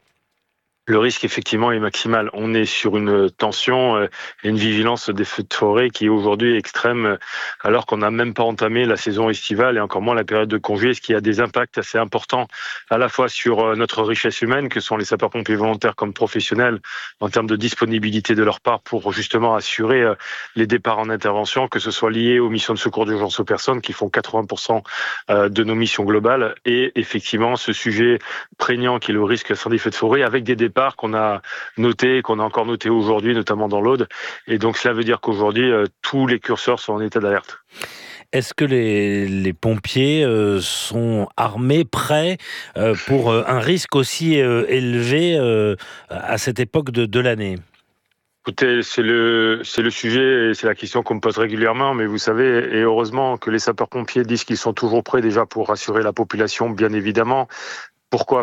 Le risque, effectivement, est maximal. On est sur une tension et une vigilance des feux de forêt qui est aujourd'hui extrême, alors qu'on n'a même pas entamé la saison estivale et encore moins la période de congé, ce qui a des impacts assez importants à la fois sur notre richesse humaine, que sont les sapeurs-pompiers volontaires comme professionnels, en termes de disponibilité de leur part pour justement assurer les départs en intervention, que ce soit lié aux missions de secours d'urgence aux personnes qui font quatre-vingts pour cent de nos missions globales, et effectivement ce sujet prégnant qui est le risque incendie feux de forêt avec des départs qu'on a noté, qu'on a encore noté aujourd'hui, notamment dans l'Aude. Et donc cela veut dire qu'aujourd'hui, euh, tous les curseurs sont en état d'alerte. Est-ce que les, les pompiers euh, sont armés, prêts euh, pour euh, un risque aussi euh, élevé euh, à cette époque de, de l'année ? Écoutez, c'est le, c'est le sujet et c'est la question qu'on me pose régulièrement, mais vous savez, et heureusement que les sapeurs-pompiers disent qu'ils sont toujours prêts déjà pour rassurer la population, bien évidemment. Pourquoi ?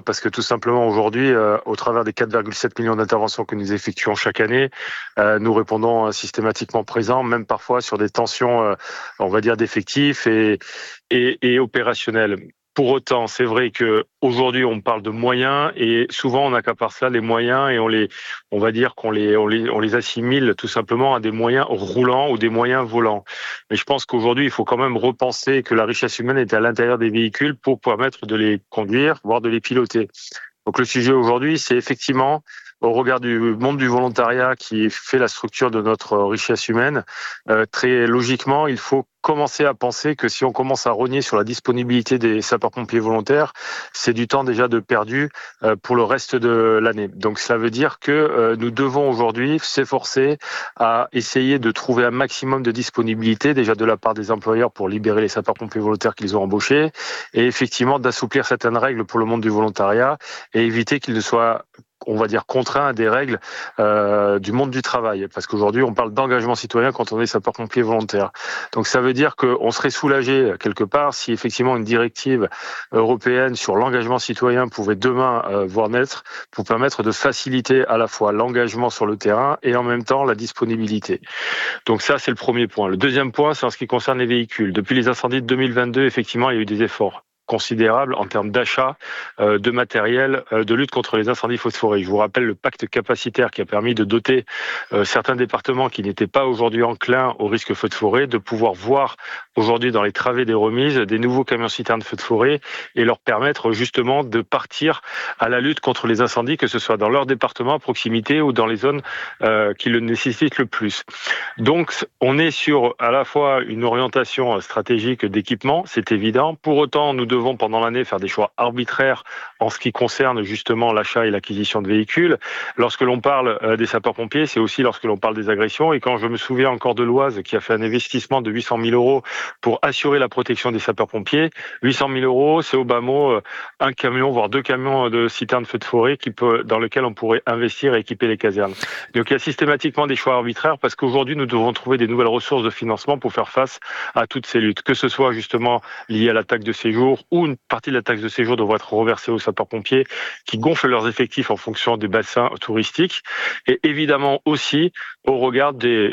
Parce que tout simplement aujourd'hui, euh, au travers des quatre virgule sept millions d'interventions que nous effectuons chaque année, euh, nous répondons euh, systématiquement présents, même parfois sur des tensions, euh, on va dire, d'effectifs et, et, et opérationnelles. Pour autant, c'est vrai que aujourd'hui on parle de moyens et souvent on accapare cela les moyens et on les, on va dire qu'on les, on les, on les assimile tout simplement à des moyens roulants ou des moyens volants. Mais je pense qu'aujourd'hui il faut quand même repenser que la richesse humaine est à l'intérieur des véhicules pour permettre de les conduire, voire de les piloter. Donc le sujet aujourd'hui, c'est effectivement au regard du monde du volontariat qui fait la structure de notre richesse humaine, euh, très logiquement, il faut commencer à penser que si on commence à rogner sur la disponibilité des sapeurs-pompiers volontaires, c'est du temps déjà de perdu euh, pour le reste de l'année. Donc cela veut dire que euh, nous devons aujourd'hui s'efforcer à essayer de trouver un maximum de disponibilité déjà de la part des employeurs pour libérer les sapeurs-pompiers volontaires qu'ils ont embauchés et effectivement d'assouplir certaines règles pour le monde du volontariat et éviter qu'ils ne soient, on va dire, contraint à des règles euh, du monde du travail. Parce qu'aujourd'hui, on parle d'engagement citoyen quand on est sapeur-pompier volontaire. Donc ça veut dire qu'on serait soulagé quelque part si effectivement une directive européenne sur l'engagement citoyen pouvait demain euh, voir naître pour permettre de faciliter à la fois l'engagement sur le terrain et en même temps la disponibilité. Donc ça, c'est le premier point. Le deuxième point, c'est en ce qui concerne les véhicules. Depuis les incendies de deux mille vingt-deux, effectivement, il y a eu des efforts considérable en termes d'achat euh, de matériel euh, de lutte contre les incendies feux de forêt. Je vous rappelle le pacte capacitaire qui a permis de doter euh, certains départements qui n'étaient pas aujourd'hui enclins au risque feu de forêt de pouvoir voir aujourd'hui dans les travées des remises des nouveaux camions citernes feux de forêt et leur permettre justement de partir à la lutte contre les incendies, que ce soit dans leur département à proximité ou dans les zones euh, qui le nécessitent le plus. Donc on est sur à la fois une orientation stratégique d'équipement, c'est évident. Pour autant, nous devons pendant l'année faire des choix arbitraires en ce qui concerne justement l'achat et l'acquisition de véhicules. Lorsque l'on parle euh, des sapeurs-pompiers, c'est aussi lorsque l'on parle des agressions. Et quand je me souviens encore de l'Oise qui a fait un investissement de huit cent mille euros pour assurer la protection des sapeurs-pompiers, huit cent mille euros, c'est au bas mot euh, un camion, voire deux camions de citernes feux de forêt qui peut, dans lequel on pourrait investir et équiper les casernes. Donc il y a systématiquement des choix arbitraires parce qu'aujourd'hui nous devons trouver des nouvelles ressources de financement pour faire face à toutes ces luttes, que ce soit justement lié à la taxe de séjour ou une partie de la taxe de séjour devrait être reversée aux sapeurs-pompiers qui gonflent leurs effectifs en fonction des bassins touristiques et évidemment aussi au regard des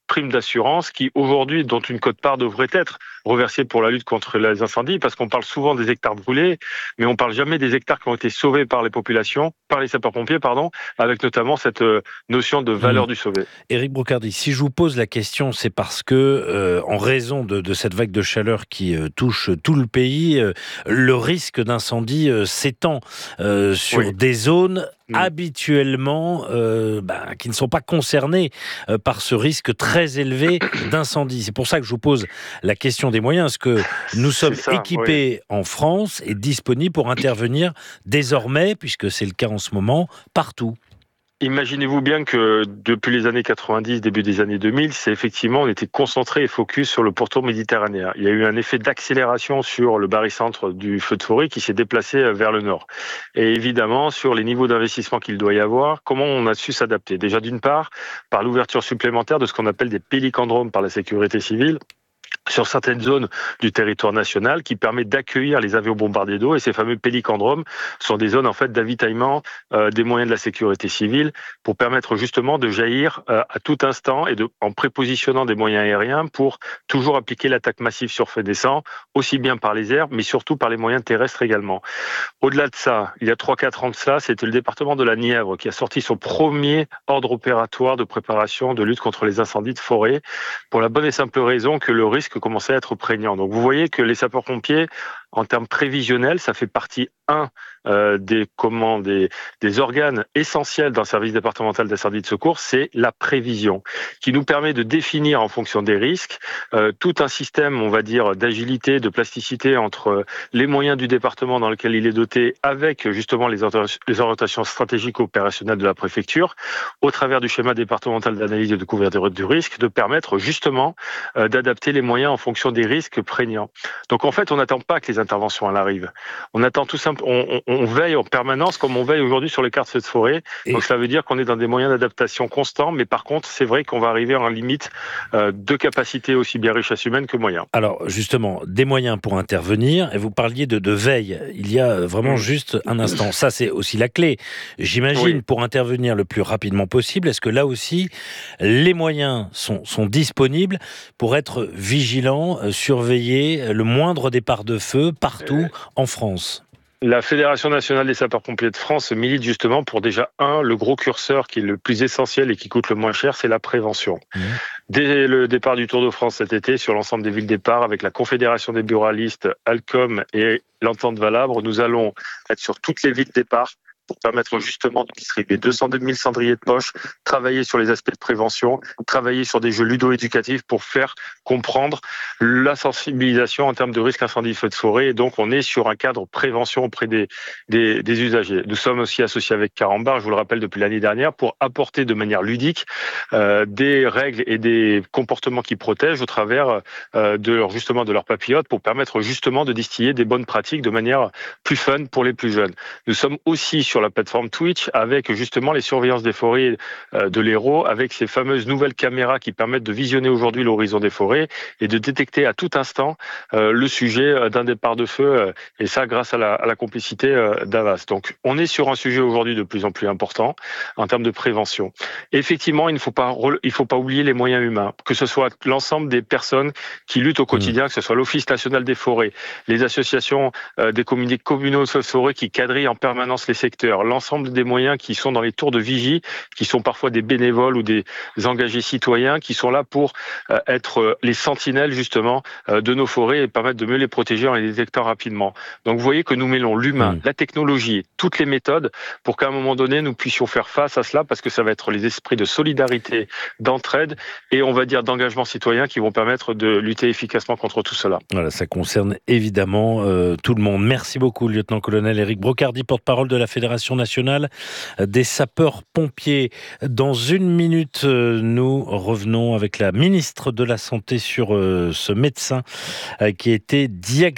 prime d'assurance qui, aujourd'hui, dont une quote-part devrait être reversée pour la lutte contre les incendies, parce qu'on parle souvent des hectares brûlés, mais on parle jamais des hectares qui ont été sauvés par les populations, par les sapeurs-pompiers, pardon, avec notamment cette notion de valeur mmh. du sauvé. Éric Brocardi, si je vous pose la question, c'est parce que, euh, en raison de, de cette vague de chaleur qui euh, touche tout le pays, euh, le risque d'incendie euh, s'étend euh, sur oui. des zones mmh. habituellement euh, bah, qui ne sont pas concernées euh, par ce risque très élevé d'incendie. C'est pour ça que je vous pose la question des moyens. Est-ce que nous sommes ça, équipés oui. en France et disponibles pour intervenir désormais, puisque c'est le cas en ce moment, partout ? Imaginez-vous bien que depuis les années quatre-vingt-dix, début des années deux mille, c'est effectivement, on était concentré et focus sur le pourtour méditerranéen. Il y a eu un effet d'accélération sur le barycentre du feu de forêt qui s'est déplacé vers le nord. Et évidemment, sur les niveaux d'investissement qu'il doit y avoir, comment on a su s'adapter ? Déjà, d'une part, par l'ouverture supplémentaire de ce qu'on appelle des pélicandromes par la sécurité civile, sur certaines zones du territoire national qui permet d'accueillir les avions bombardiers d'eau. Et ces fameux pélicandromes sont des zones en fait d'avitaillement euh, des moyens de la sécurité civile pour permettre justement de jaillir euh, à tout instant et de, en prépositionnant des moyens aériens pour toujours appliquer l'attaque massive sur feu naissant, aussi bien par les airs, mais surtout par les moyens terrestres également. Au-delà de ça, il y a trois quatre ans de ça, c'était le département de la Nièvre qui a sorti son premier ordre opératoire de préparation de lutte contre les incendies de forêt pour la bonne et simple raison que le risque commençait à être prégnant. Donc vous voyez que les sapeurs-pompiers, en termes prévisionnels, ça fait partie, un, euh, des, comment, des, des organes essentiels d'un service départemental d'incendie de secours, c'est la prévision, qui nous permet de définir en fonction des risques euh, tout un système, on va dire, d'agilité, de plasticité entre les moyens du département dans lequel il est doté, avec justement les, orientations, les orientations stratégiques opérationnelles de la préfecture, au travers du schéma départemental d'analyse et de couverture du risque, de permettre justement euh, d'adapter les moyens en fonction des risques prégnants. Donc en fait, on n'attend pas que les interventions elles arrivent. On attend tout simplement, on, on, on veille en permanence comme on veille aujourd'hui sur les cartes de forêt. Et donc ça veut dire qu'on est dans des moyens d'adaptation constants, mais par contre, c'est vrai qu'on va arriver à une limite euh, de capacité aussi bien richesse humaine que moyens. Alors justement, des moyens pour intervenir, et vous parliez de, de veille, il y a vraiment mmh. juste un instant. Ça, c'est aussi la clé, j'imagine, oui. pour intervenir le plus rapidement possible. Est-ce que là aussi, les moyens sont, sont disponibles pour être vigilants, euh, surveiller le moindre départ de feu partout euh... en France ? La Fédération nationale des sapeurs-pompiers de France milite justement pour déjà, un, le gros curseur qui est le plus essentiel et qui coûte le moins cher, c'est la prévention. Mmh. Dès le départ du Tour de France cet été, sur l'ensemble des villes départ, avec la Confédération des buralistes, Alcom et l'Entente Valabre, nous allons être sur toutes les villes départ pour permettre justement de distribuer deux cent deux mille cendriers de poche, travailler sur les aspects de prévention, travailler sur des jeux ludo-éducatifs pour faire comprendre la sensibilisation en termes de risque incendie feu de forêt. Et donc, on est sur un cadre prévention auprès des, des, des usagers. Nous sommes aussi associés avec Carambar, je vous le rappelle, depuis l'année dernière, pour apporter de manière ludique euh, des règles et des comportements qui protègent au travers euh, de leur, justement de leur papillote pour permettre justement de distiller des bonnes pratiques de manière plus fun pour les plus jeunes. Nous sommes aussi sur sur la plateforme Twitch avec justement les surveillances des forêts euh, de l'Hérault, avec ces fameuses nouvelles caméras qui permettent de visionner aujourd'hui l'horizon des forêts et de détecter à tout instant euh, le sujet d'un départ de feu, euh, et ça grâce à la, à la complicité euh, d'Avas. Donc on est sur un sujet aujourd'hui de plus en plus important en termes de prévention. Et effectivement, il ne faut pas, il faut pas oublier les moyens humains, que ce soit l'ensemble des personnes qui luttent au quotidien, mmh. que ce soit l'Office national des forêts, les associations euh, des communautés communaux de forêt qui quadrillent en permanence les secteurs, l'ensemble des moyens qui sont dans les tours de vigie, qui sont parfois des bénévoles ou des engagés citoyens, qui sont là pour euh, être les sentinelles justement euh, de nos forêts et permettre de mieux les protéger en les détectant rapidement. Donc vous voyez que nous mêlons l'humain, mmh. la technologie, toutes les méthodes pour qu'à un moment donné nous puissions faire face à cela, parce que ça va être les esprits de solidarité, d'entraide et on va dire d'engagement citoyen qui vont permettre de lutter efficacement contre tout cela. Voilà, ça concerne évidemment euh, tout le monde. Merci beaucoup, lieutenant-colonel Éric Brocardi, porte-parole de la Fédération nationale des sapeurs-pompiers. Dans une minute, nous revenons avec la ministre de la Santé sur ce médecin qui a été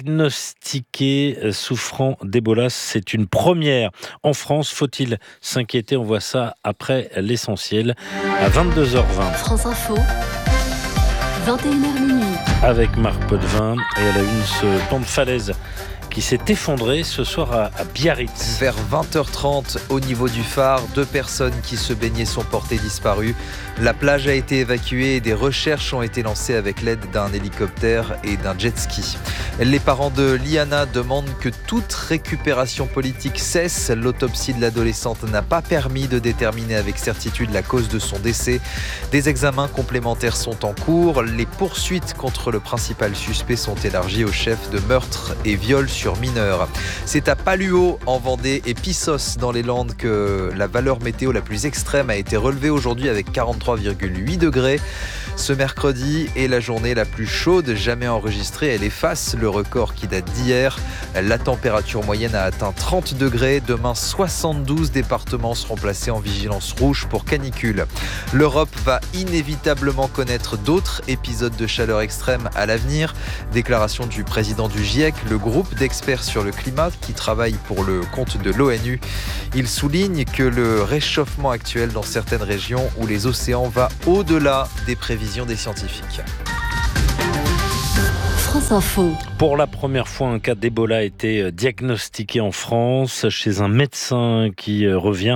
diagnostiqué souffrant d'Ebola. C'est une première en France. Faut-il s'inquiéter? On voit ça après l'essentiel à vingt-deux heures vingt. France Info, vingt et une heures minuit. Avec Marc Potvin et à la une, ce pan de falaise qui qui s'est effondré ce soir à, à Biarritz. Vers vingt heures trente, au niveau du phare, deux personnes qui se baignaient sont portées disparues. La plage a été évacuée et des recherches ont été lancées avec l'aide d'un hélicoptère et d'un jet ski. Les parents de Liana demandent que toute récupération politique cesse. L'autopsie de l'adolescente n'a pas permis de déterminer avec certitude la cause de son décès. Des examens complémentaires sont en cours. Les poursuites contre le principal suspect sont élargies aux chefs de meurtre et viol sur mineurs. C'est à Paluo, en Vendée, et Pissos, dans les Landes, que la valeur météo la plus extrême a été relevée aujourd'hui avec quarante-trois virgule huit degrés. Ce mercredi est la journée la plus chaude jamais enregistrée. Elle efface le record qui date d'hier. La température moyenne a atteint trente degrés. Demain, soixante-douze départements seront placés en vigilance rouge pour canicule. L'Europe va inévitablement connaître d'autres épisodes de chaleur extrême à l'avenir. Déclaration du président du GIEC, le groupe d'experts sur le climat qui travaille pour le compte de l'ONU. Il souligne que le réchauffement actuel dans certaines régions où les océans va au-delà des prévisions des scientifiques. France Info. Pour la première fois, un cas d'Ebola a été diagnostiqué en France chez un médecin qui revient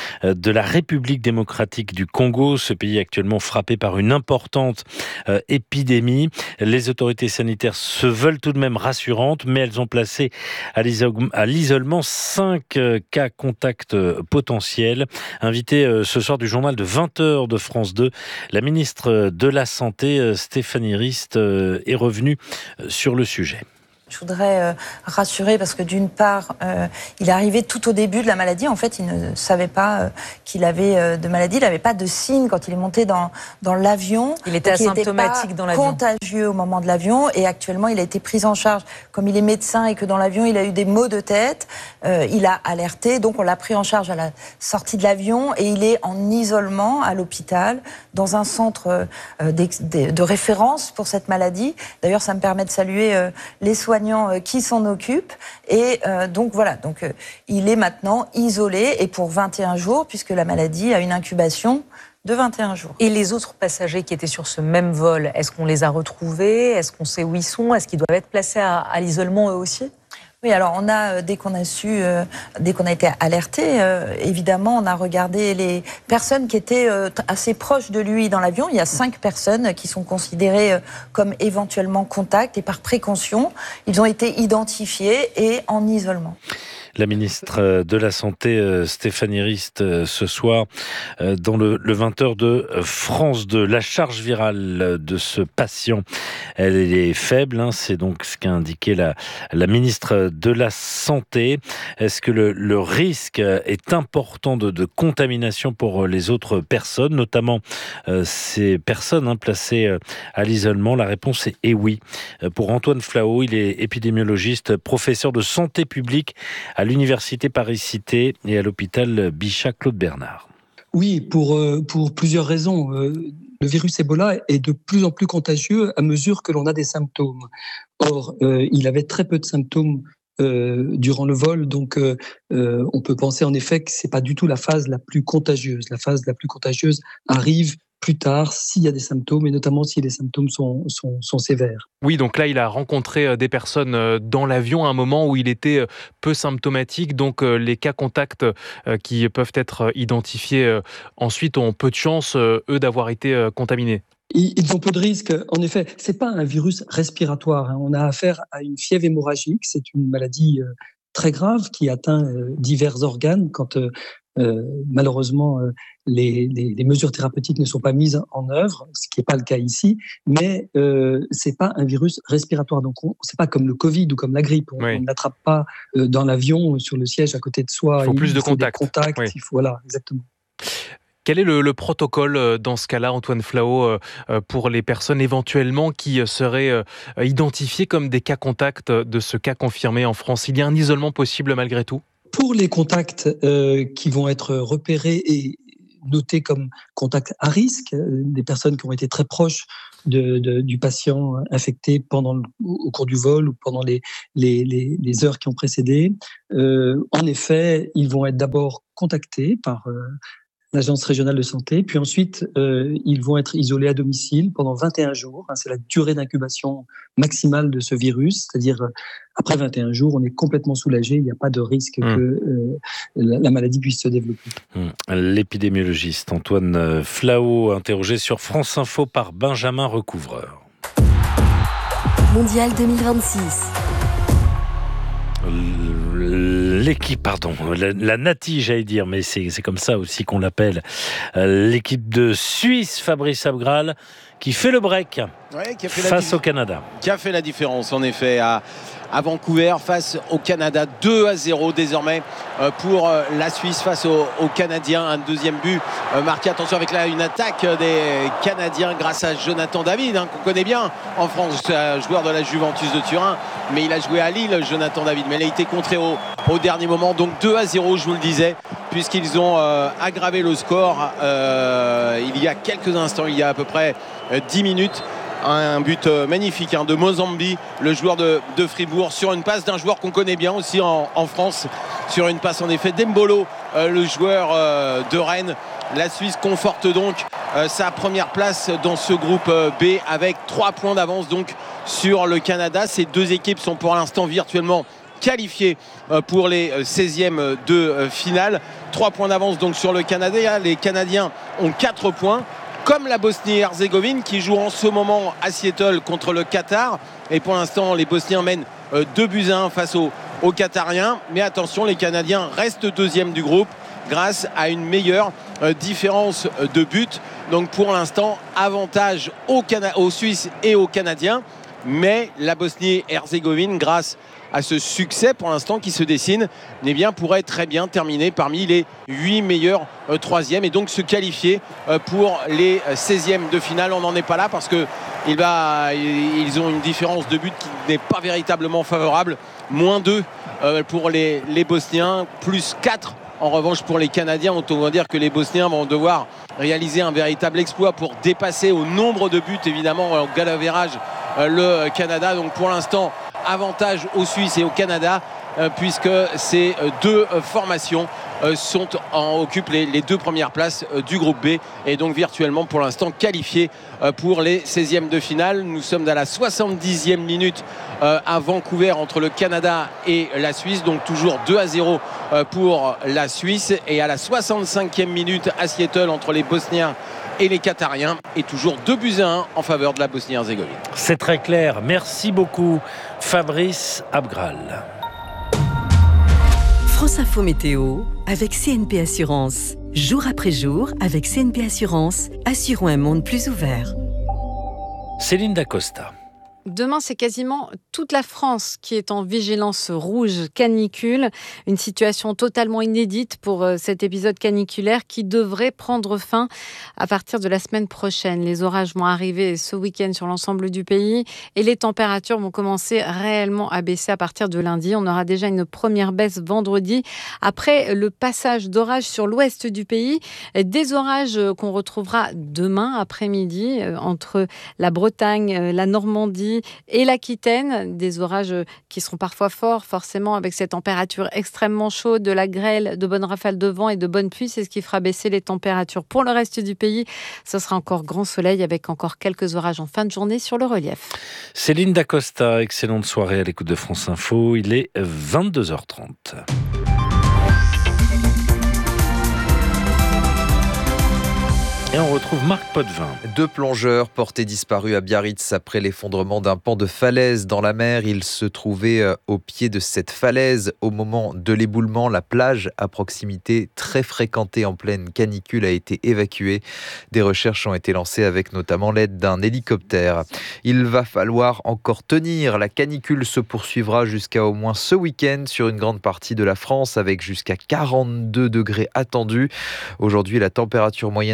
de la République démocratique du Congo, ce pays actuellement frappé par une importante épidémie. Les autorités sanitaires se veulent tout de même rassurantes, mais elles ont placé à l'isolement cinq cas contacts potentiels. Invitée ce soir du journal de vingt heures de France deux, la ministre de la Santé, Stéphanie Rist, est revenue sur le sujet. Je voudrais euh, rassurer parce que d'une part, euh, il est arrivé tout au début de la maladie. En fait, il ne savait pas euh, qu'il avait euh, de maladie. Il n'avait pas de signes quand il est monté dans, dans l'avion. Il était Donc, asymptomatique il dans l'avion. Contagieux au moment de l'avion. Et actuellement, il a été pris en charge. Comme il est médecin et que dans l'avion, il a eu des maux de tête, euh, il a alerté. Donc, on l'a pris en charge à la sortie de l'avion. Et il est en isolement à l'hôpital, dans un centre euh, de, de référence pour cette maladie. D'ailleurs, ça me permet de saluer euh, les soignants qui s'en occupent. Et euh, donc voilà, donc, euh, il est maintenant isolé et pour vingt et un jours, puisque la maladie a une incubation de vingt et un jours. Et les autres passagers qui étaient sur ce même vol, est-ce qu'on les a retrouvés? Est-ce qu'on sait où ils sont? Est-ce qu'ils doivent être placés à, à l'isolement eux aussi? Oui, alors on a, dès qu'on a su, euh, dès qu'on a été alerté, euh, évidemment, on a regardé les personnes qui étaient euh, assez proches de lui dans l'avion. Il y a cinq personnes qui sont considérées euh, comme éventuellement contacts et par précaution, ils ont été identifiés et en isolement. La ministre de la Santé, Stéphanie Rist, ce soir, dans le, le vingt heures de France deux. La charge virale de ce patient, elle est faible, hein, c'est donc ce qu'a indiqué la, la ministre de la Santé. Est-ce que le, le risque est important de, de contamination pour les autres personnes, notamment euh, ces personnes hein, placées à l'isolement? La réponse est, est oui. Pour Antoine Flao, il est épidémiologiste, professeur de santé publique à l'Université Paris-Cité et à l'hôpital Bichat Claude Bernard. Oui, pour, pour plusieurs raisons. Le virus Ebola est de plus en plus contagieux à mesure que l'on a des symptômes. Or, euh, il avait très peu de symptômes euh, durant le vol, donc euh, on peut penser en effet que c'est pas du tout la phase la plus contagieuse. La phase la plus contagieuse arrive plus tard s'il y a des symptômes, et notamment si les symptômes sont, sont, sont sévères. Oui, donc là, il a rencontré des personnes dans l'avion à un moment où il était peu symptomatique, donc les cas contacts qui peuvent être identifiés ensuite ont peu de chance, eux, d'avoir été contaminés. Ils ont peu de risques. En effet, c'est pas un virus respiratoire. On a affaire à une fièvre hémorragique. C'est une maladie très grave qui atteint divers organes quand Euh, malheureusement, euh, les, les, les mesures thérapeutiques ne sont pas mises en œuvre, ce qui n'est pas le cas ici, mais euh, c'est pas un virus respiratoire. Donc, on, c'est pas comme le Covid ou comme la grippe. On, oui. on n'attrape pas euh, dans l'avion, sur le siège à côté de soi. Il faut il, plus il de faut contacts. Des contacts oui. il faut, voilà, exactement. Quel est le, le protocole dans ce cas-là, Antoine Flao, pour les personnes éventuellement qui seraient identifiées comme des cas contacts de ce cas confirmé en France? Il y a un isolement possible malgré tout? Pour les contacts euh, qui vont être repérés et notés comme contacts à risque, euh, des personnes qui ont été très proches de, de, du patient infecté pendant le, au cours du vol ou pendant les, les, les, les heures qui ont précédé, euh, en effet, ils vont être d'abord contactés par euh, l'agence régionale de santé. Puis ensuite, euh, ils vont être isolés à domicile pendant vingt et un jours. C'est la durée d'incubation maximale de ce virus, c'est-à-dire après vingt et un jours, on est complètement soulagé. Il n'y a pas de risque mmh. que euh, la, la maladie puisse se développer. Mmh. L'épidémiologiste Antoine Flahault, interrogé sur France Info par Benjamin Recouvreur. Mondial deux mille vingt-six. L'équipe, pardon, la, la Nati, j'allais dire, mais c'est, c'est comme ça aussi qu'on l'appelle. L'équipe de Suisse, Fabrice Abgral, qui fait le break ouais, qui a fait face la... au Canada. Qui a fait la différence, en effet, à, à Vancouver, face au Canada. deux à zéro désormais euh, pour euh, la Suisse face aux au Canadiens. Un deuxième but euh, marqué, attention, avec là, une attaque des Canadiens grâce à Jonathan David, hein, qu'on connaît bien en France, un joueur de la Juventus de Turin, mais il a joué à Lille, Jonathan David. Mais il a été contré au, au dernier moment. Donc deux à zéro, je vous le disais, puisqu'ils ont euh, aggravé le score euh, il y a quelques instants, il y a à peu près euh, dix minutes. Un but magnifique hein, de Mozambi, le joueur de, de Fribourg, sur une passe d'un joueur qu'on connaît bien aussi en, en France, sur une passe en effet d'Embolo, euh, le joueur euh, de Rennes. La Suisse conforte donc euh, sa première place dans ce groupe euh, B avec trois points d'avance donc sur le Canada. Ces deux équipes sont pour l'instant virtuellement qualifiées euh, pour les euh, seizièmes de euh, finale. Trois points d'avance donc sur le Canada. Les Canadiens ont quatre points. Comme la Bosnie-Herzégovine qui joue en ce moment à Seattle contre le Qatar. Et pour l'instant, les Bosniens mènent deux buts à un face aux, aux Qatariens. Mais attention, les Canadiens restent deuxième du groupe grâce à une meilleure différence de but. Donc pour l'instant, avantage aux, Cana- aux Suisses et aux Canadiens. Mais la Bosnie-Herzégovine, grâce à ce succès pour l'instant qui se dessine, eh bien, pourrait très bien terminer parmi les huit meilleurs euh, troisièmes et donc se qualifier euh, pour les seizièmes de finale. On n'en est pas là parce que il va, ils ont une différence de but qui n'est pas véritablement favorable. Moins deux euh, pour les, les Bosniens, plus quatre en revanche pour les Canadiens. On va dire que les Bosniens vont devoir réaliser un véritable exploit pour dépasser au nombre de buts, évidemment, au goal average euh, le Canada. Donc pour l'instant, avantage aux Suisses et au Canada euh, puisque ces deux euh, formations euh, sont en, occupent les, les deux premières places euh, du groupe B et donc virtuellement pour l'instant qualifiées euh, pour les seizièmes de finale. Nous sommes à la soixante-dixième minute euh, à Vancouver entre le Canada et la Suisse, donc toujours deux à zéro euh, pour la Suisse, et à la soixante-cinquième minute à Seattle entre les Bosniens et les Qatariens, et toujours deux buts à un en faveur de la Bosnie-Herzégovine. C'est très clair. Merci beaucoup, Fabrice Abgral. France Info Météo avec C N P Assurance. Jour après jour, avec C N P Assurance, assurons un monde plus ouvert. Céline Dacosta. Demain, c'est quasiment toute la France qui est en vigilance rouge canicule. Une situation totalement inédite pour cet épisode caniculaire qui devrait prendre fin à partir de la semaine prochaine. Les orages vont arriver ce week-end sur l'ensemble du pays et les températures vont commencer réellement à baisser à partir de lundi. On aura déjà une première baisse vendredi après le passage d'orages sur l'ouest du pays. Des orages qu'on retrouvera demain après-midi entre la Bretagne, la Normandie et l'Aquitaine, des orages qui seront parfois forts, forcément, avec ces températures extrêmement chaudes, de la grêle, de bonnes rafales de vent et de bonnes pluies. C'est ce qui fera baisser les températures. Pour le reste du pays, ce sera encore grand soleil avec encore quelques orages en fin de journée sur le relief. Céline Dacosta, excellente soirée à l'écoute de France Info. Il est vingt-deux heures trente. Et on retrouve Marc Potvin. Deux plongeurs portés disparus à Biarritz après l'effondrement d'un pan de falaise dans la mer. Ils se trouvaient au pied de cette falaise au moment de l'éboulement. La plage à proximité, très fréquentée en pleine canicule, a été évacuée. Des recherches ont été lancées avec notamment l'aide d'un hélicoptère. Il va falloir encore tenir. La canicule se poursuivra jusqu'à au moins ce week-end sur une grande partie de la France avec jusqu'à quarante-deux degrés attendus. Aujourd'hui, la température moyenne a atteint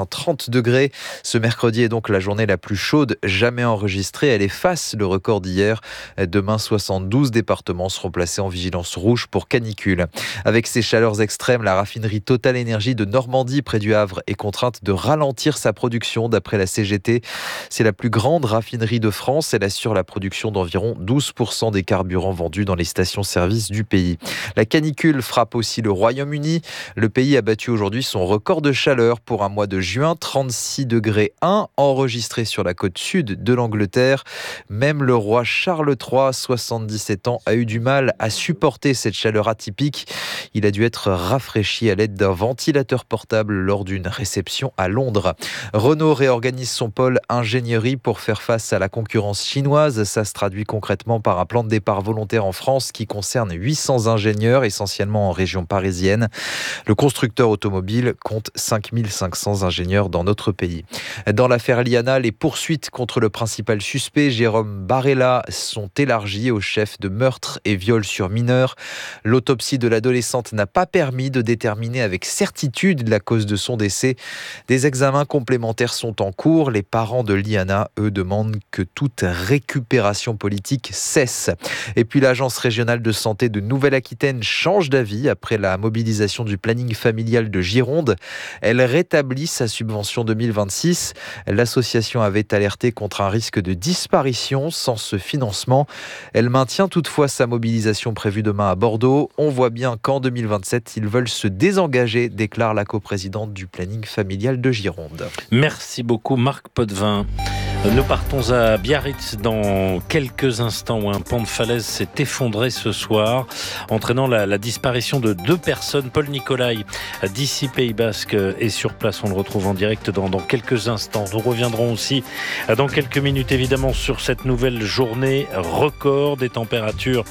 trente degrés. Ce mercredi est donc la journée la plus chaude jamais enregistrée. Elle efface le record d'hier. Demain, soixante-douze départements seront placés en vigilance rouge pour canicule. Avec ces chaleurs extrêmes, la raffinerie Total Énergie de Normandie, près du Havre, est contrainte de ralentir sa production d'après la C G T. C'est la plus grande raffinerie de France. Elle assure la production d'environ douze pour cent des carburants vendus dans les stations-service du pays. La canicule frappe aussi le Royaume-Uni. Le pays a battu aujourd'hui son record de chaleur pour un mois de juin, trente-six degrés un, enregistré sur la côte sud de l'Angleterre. Même le roi Charles trois, soixante-dix-sept ans, a eu du mal à supporter cette chaleur atypique. Il a dû être rafraîchi à l'aide d'un ventilateur portable lors d'une réception à Londres. Renault réorganise son pôle ingénierie pour faire face à la concurrence chinoise. Ça se traduit concrètement par un plan de départ volontaire en France qui concerne huit cents ingénieurs, essentiellement en région parisienne. Le constructeur automobile compte cinq mille cinq cents ingénieurs dans notre pays. Dans l'affaire Liana, les poursuites contre le principal suspect, Jérôme Barella, sont élargies au chef de meurtre et viol sur mineurs. L'autopsie de l'adolescente n'a pas permis de déterminer avec certitude la cause de son décès. Des examens complémentaires sont en cours. Les parents de Liana, eux, demandent que toute récupération politique cesse. Et puis l'Agence régionale de santé de Nouvelle-Aquitaine change d'avis après la mobilisation du planning familial de Gironde. Elle rétablit sa subvention deux mille vingt-six. L'association avait alerté contre un risque de disparition sans ce financement. Elle maintient toutefois sa mobilisation prévue demain à Bordeaux. On voit bien qu'en deux mille vingt-sept, ils veulent se désengager, déclare la coprésidente du planning familial de Gironde. Merci beaucoup Marc Potvin. Nous partons à Biarritz dans quelques instants où un pan de falaise s'est effondré ce soir, entraînant la, la disparition de deux personnes. Paul Nicolai, d'ici Pays Basque, est sur place. On le retrouve en direct dans, dans quelques instants. Nous reviendrons aussi dans quelques minutes évidemment sur cette nouvelle journée record des températures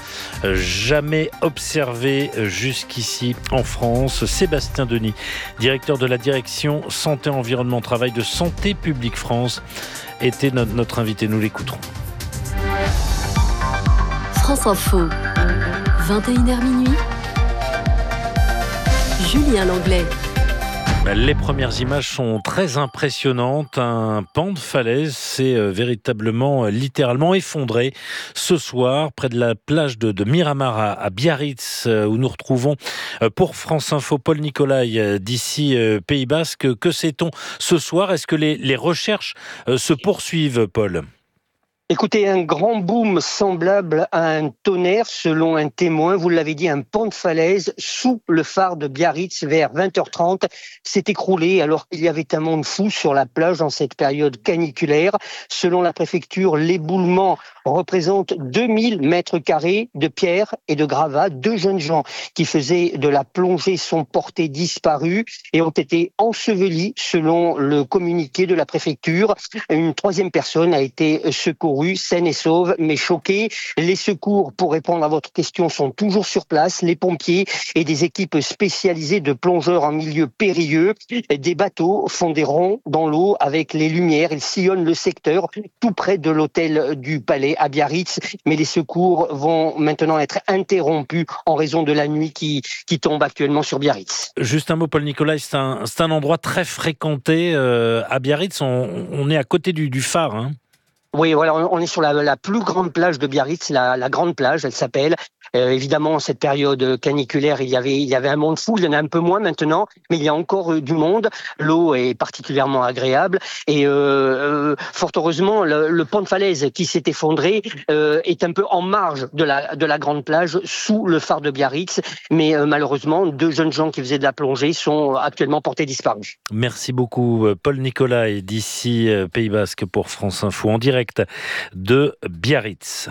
jamais observées jusqu'ici en France. Sébastien Denis, directeur de la direction Santé, Environnement, Travail de Santé publique France, était notre, notre invité. Nous l'écouterons. France Info, vingt et une heures minuit. Julien Langlais. Les premières images sont très impressionnantes. Un pan de falaise s'est véritablement, littéralement effondré ce soir près de la plage de, de Miramar à, à Biarritz, où nous retrouvons pour France Info Paul Nicolai d'ici Pays Basque. Que sait-on ce soir? Est-ce que les, les recherches se poursuivent, Paul ? Écoutez, un grand boom semblable à un tonnerre, selon un témoin, vous l'avez dit, un pan de falaise sous le phare de Biarritz vers vingt heures trente s'est écroulé alors qu'il y avait un monde fou sur la plage en cette période caniculaire. Selon la préfecture, l'éboulement représente deux mille mètres carrés de pierres et de gravats. Deux jeunes gens qui faisaient de la plongée sont portés disparus et ont été ensevelis selon le communiqué de la préfecture. Une troisième personne a été secourue, saine et sauve, mais choquée. Les secours, pour répondre à votre question, sont toujours sur place. Les pompiers et des équipes spécialisées de plongeurs en milieu périlleux. Des bateaux font des ronds dans l'eau avec les lumières. Ils sillonnent le secteur tout près de l'hôtel du Palais à Biarritz. Mais les secours vont maintenant être interrompus en raison de la nuit qui, qui tombe actuellement sur Biarritz. Juste un mot, Paul Nicolai, c'est un, c'est un endroit très fréquenté euh, à Biarritz. On, on est à côté du, du phare, hein. Oui, voilà, on est sur la, la plus grande plage de Biarritz, la, la grande plage, elle s'appelle. Euh, évidemment, en cette période caniculaire, il y avait, il y avait un monde fou. Il y en a un peu moins maintenant, mais il y a encore euh, du monde. L'eau est particulièrement agréable et euh, euh, fort heureusement, le, le pan de falaise qui s'est effondré euh, est un peu en marge de la de la grande plage, sous le phare de Biarritz. Mais euh, malheureusement, deux jeunes gens qui faisaient de la plongée sont actuellement portés disparus. Merci beaucoup, Paul Nicolai, d'ici Pays Basque pour France Info en direct de Biarritz.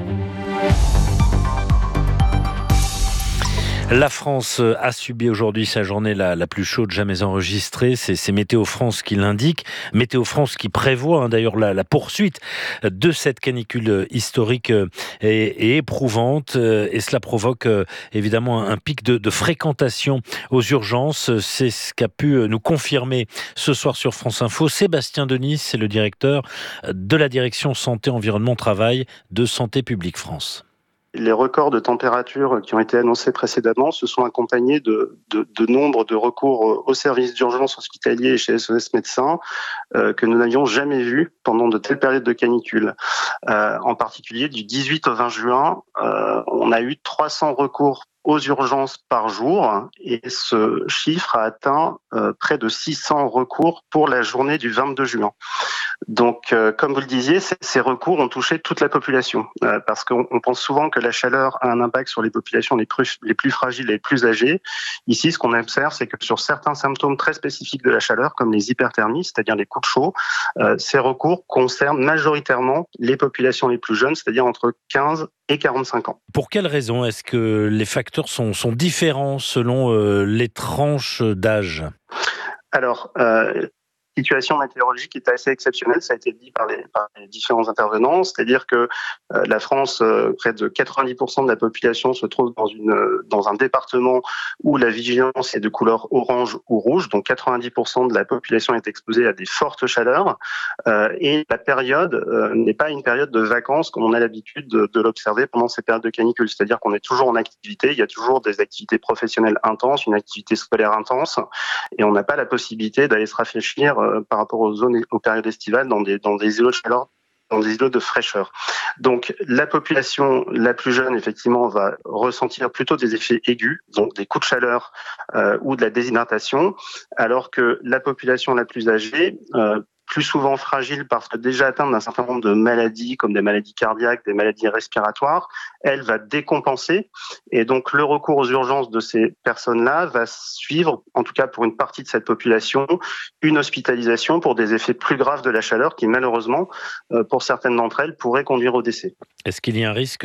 La France a subi aujourd'hui sa journée la, la plus chaude jamais enregistrée. C'est, c'est Météo France qui l'indique. Météo France qui prévoit hein, d'ailleurs la, la poursuite de cette canicule historique et, et éprouvante. Et cela provoque évidemment un pic de, de fréquentation aux urgences. C'est ce qu'a pu nous confirmer ce soir sur France Info Sébastien Denis, c'est le directeur de la direction Santé, Environnement, Travail de Santé publique France. Les records de température qui ont été annoncés précédemment se sont accompagnés de, de, de nombre de recours au service d'urgence hospitalier et chez S O S Médecins euh, que nous n'avions jamais vu pendant de telles périodes de canicule. Euh, en particulier, du dix-huit au vingt juin, euh, on a eu trois cents recours aux urgences par jour et ce chiffre a atteint euh, près de six cents recours pour la journée du vingt-deux juin. Donc, euh, comme vous le disiez, c- ces recours ont touché toute la population euh, parce qu'on on pense souvent que la chaleur a un impact sur les populations les plus, les plus fragiles et les plus âgées. Ici, ce qu'on observe, c'est que sur certains symptômes très spécifiques de la chaleur, comme les hyperthermies, c'est-à-dire les coups de chaud, euh, ces recours concernent majoritairement les populations les plus jeunes, c'est-à-dire entre quinze et quarante-cinq ans. Pour quelles raisons est-ce que les facteurs sont, sont différents selon euh, les tranches d'âge ? Alors, euh, situation météorologique est assez exceptionnelle, ça a été dit par les, par les différents intervenants, c'est-à-dire que euh, la France, euh, près de quatre-vingt-dix pour cent de la population se trouve dans, une, dans un département où la vigilance est de couleur orange ou rouge, donc quatre-vingt-dix pour cent de la population est exposée à des fortes chaleurs, euh, et la période euh, n'est pas une période de vacances comme on a l'habitude de, de l'observer pendant ces périodes de canicule, c'est-à-dire qu'on est toujours en activité, il y a toujours des activités professionnelles intenses, une activité scolaire intense, et on n'a pas la possibilité d'aller se rafraîchir par rapport aux zones, aux périodes estivales dans des, dans des îlots de chaleur, dans des îlots de fraîcheur. Donc, la population la plus jeune, effectivement, va ressentir plutôt des effets aigus, donc des coups de chaleur euh, ou de la déshydratation, alors que la population la plus âgée, euh, plus souvent fragile parce que déjà atteinte d'un certain nombre de maladies, comme des maladies cardiaques, des maladies respiratoires, elle va décompenser. Et donc, le recours aux urgences de ces personnes-là va suivre, en tout cas pour une partie de cette population, une hospitalisation pour des effets plus graves de la chaleur qui, malheureusement, pour certaines d'entre elles, pourraient conduire au décès. Est-ce qu'il y a un risque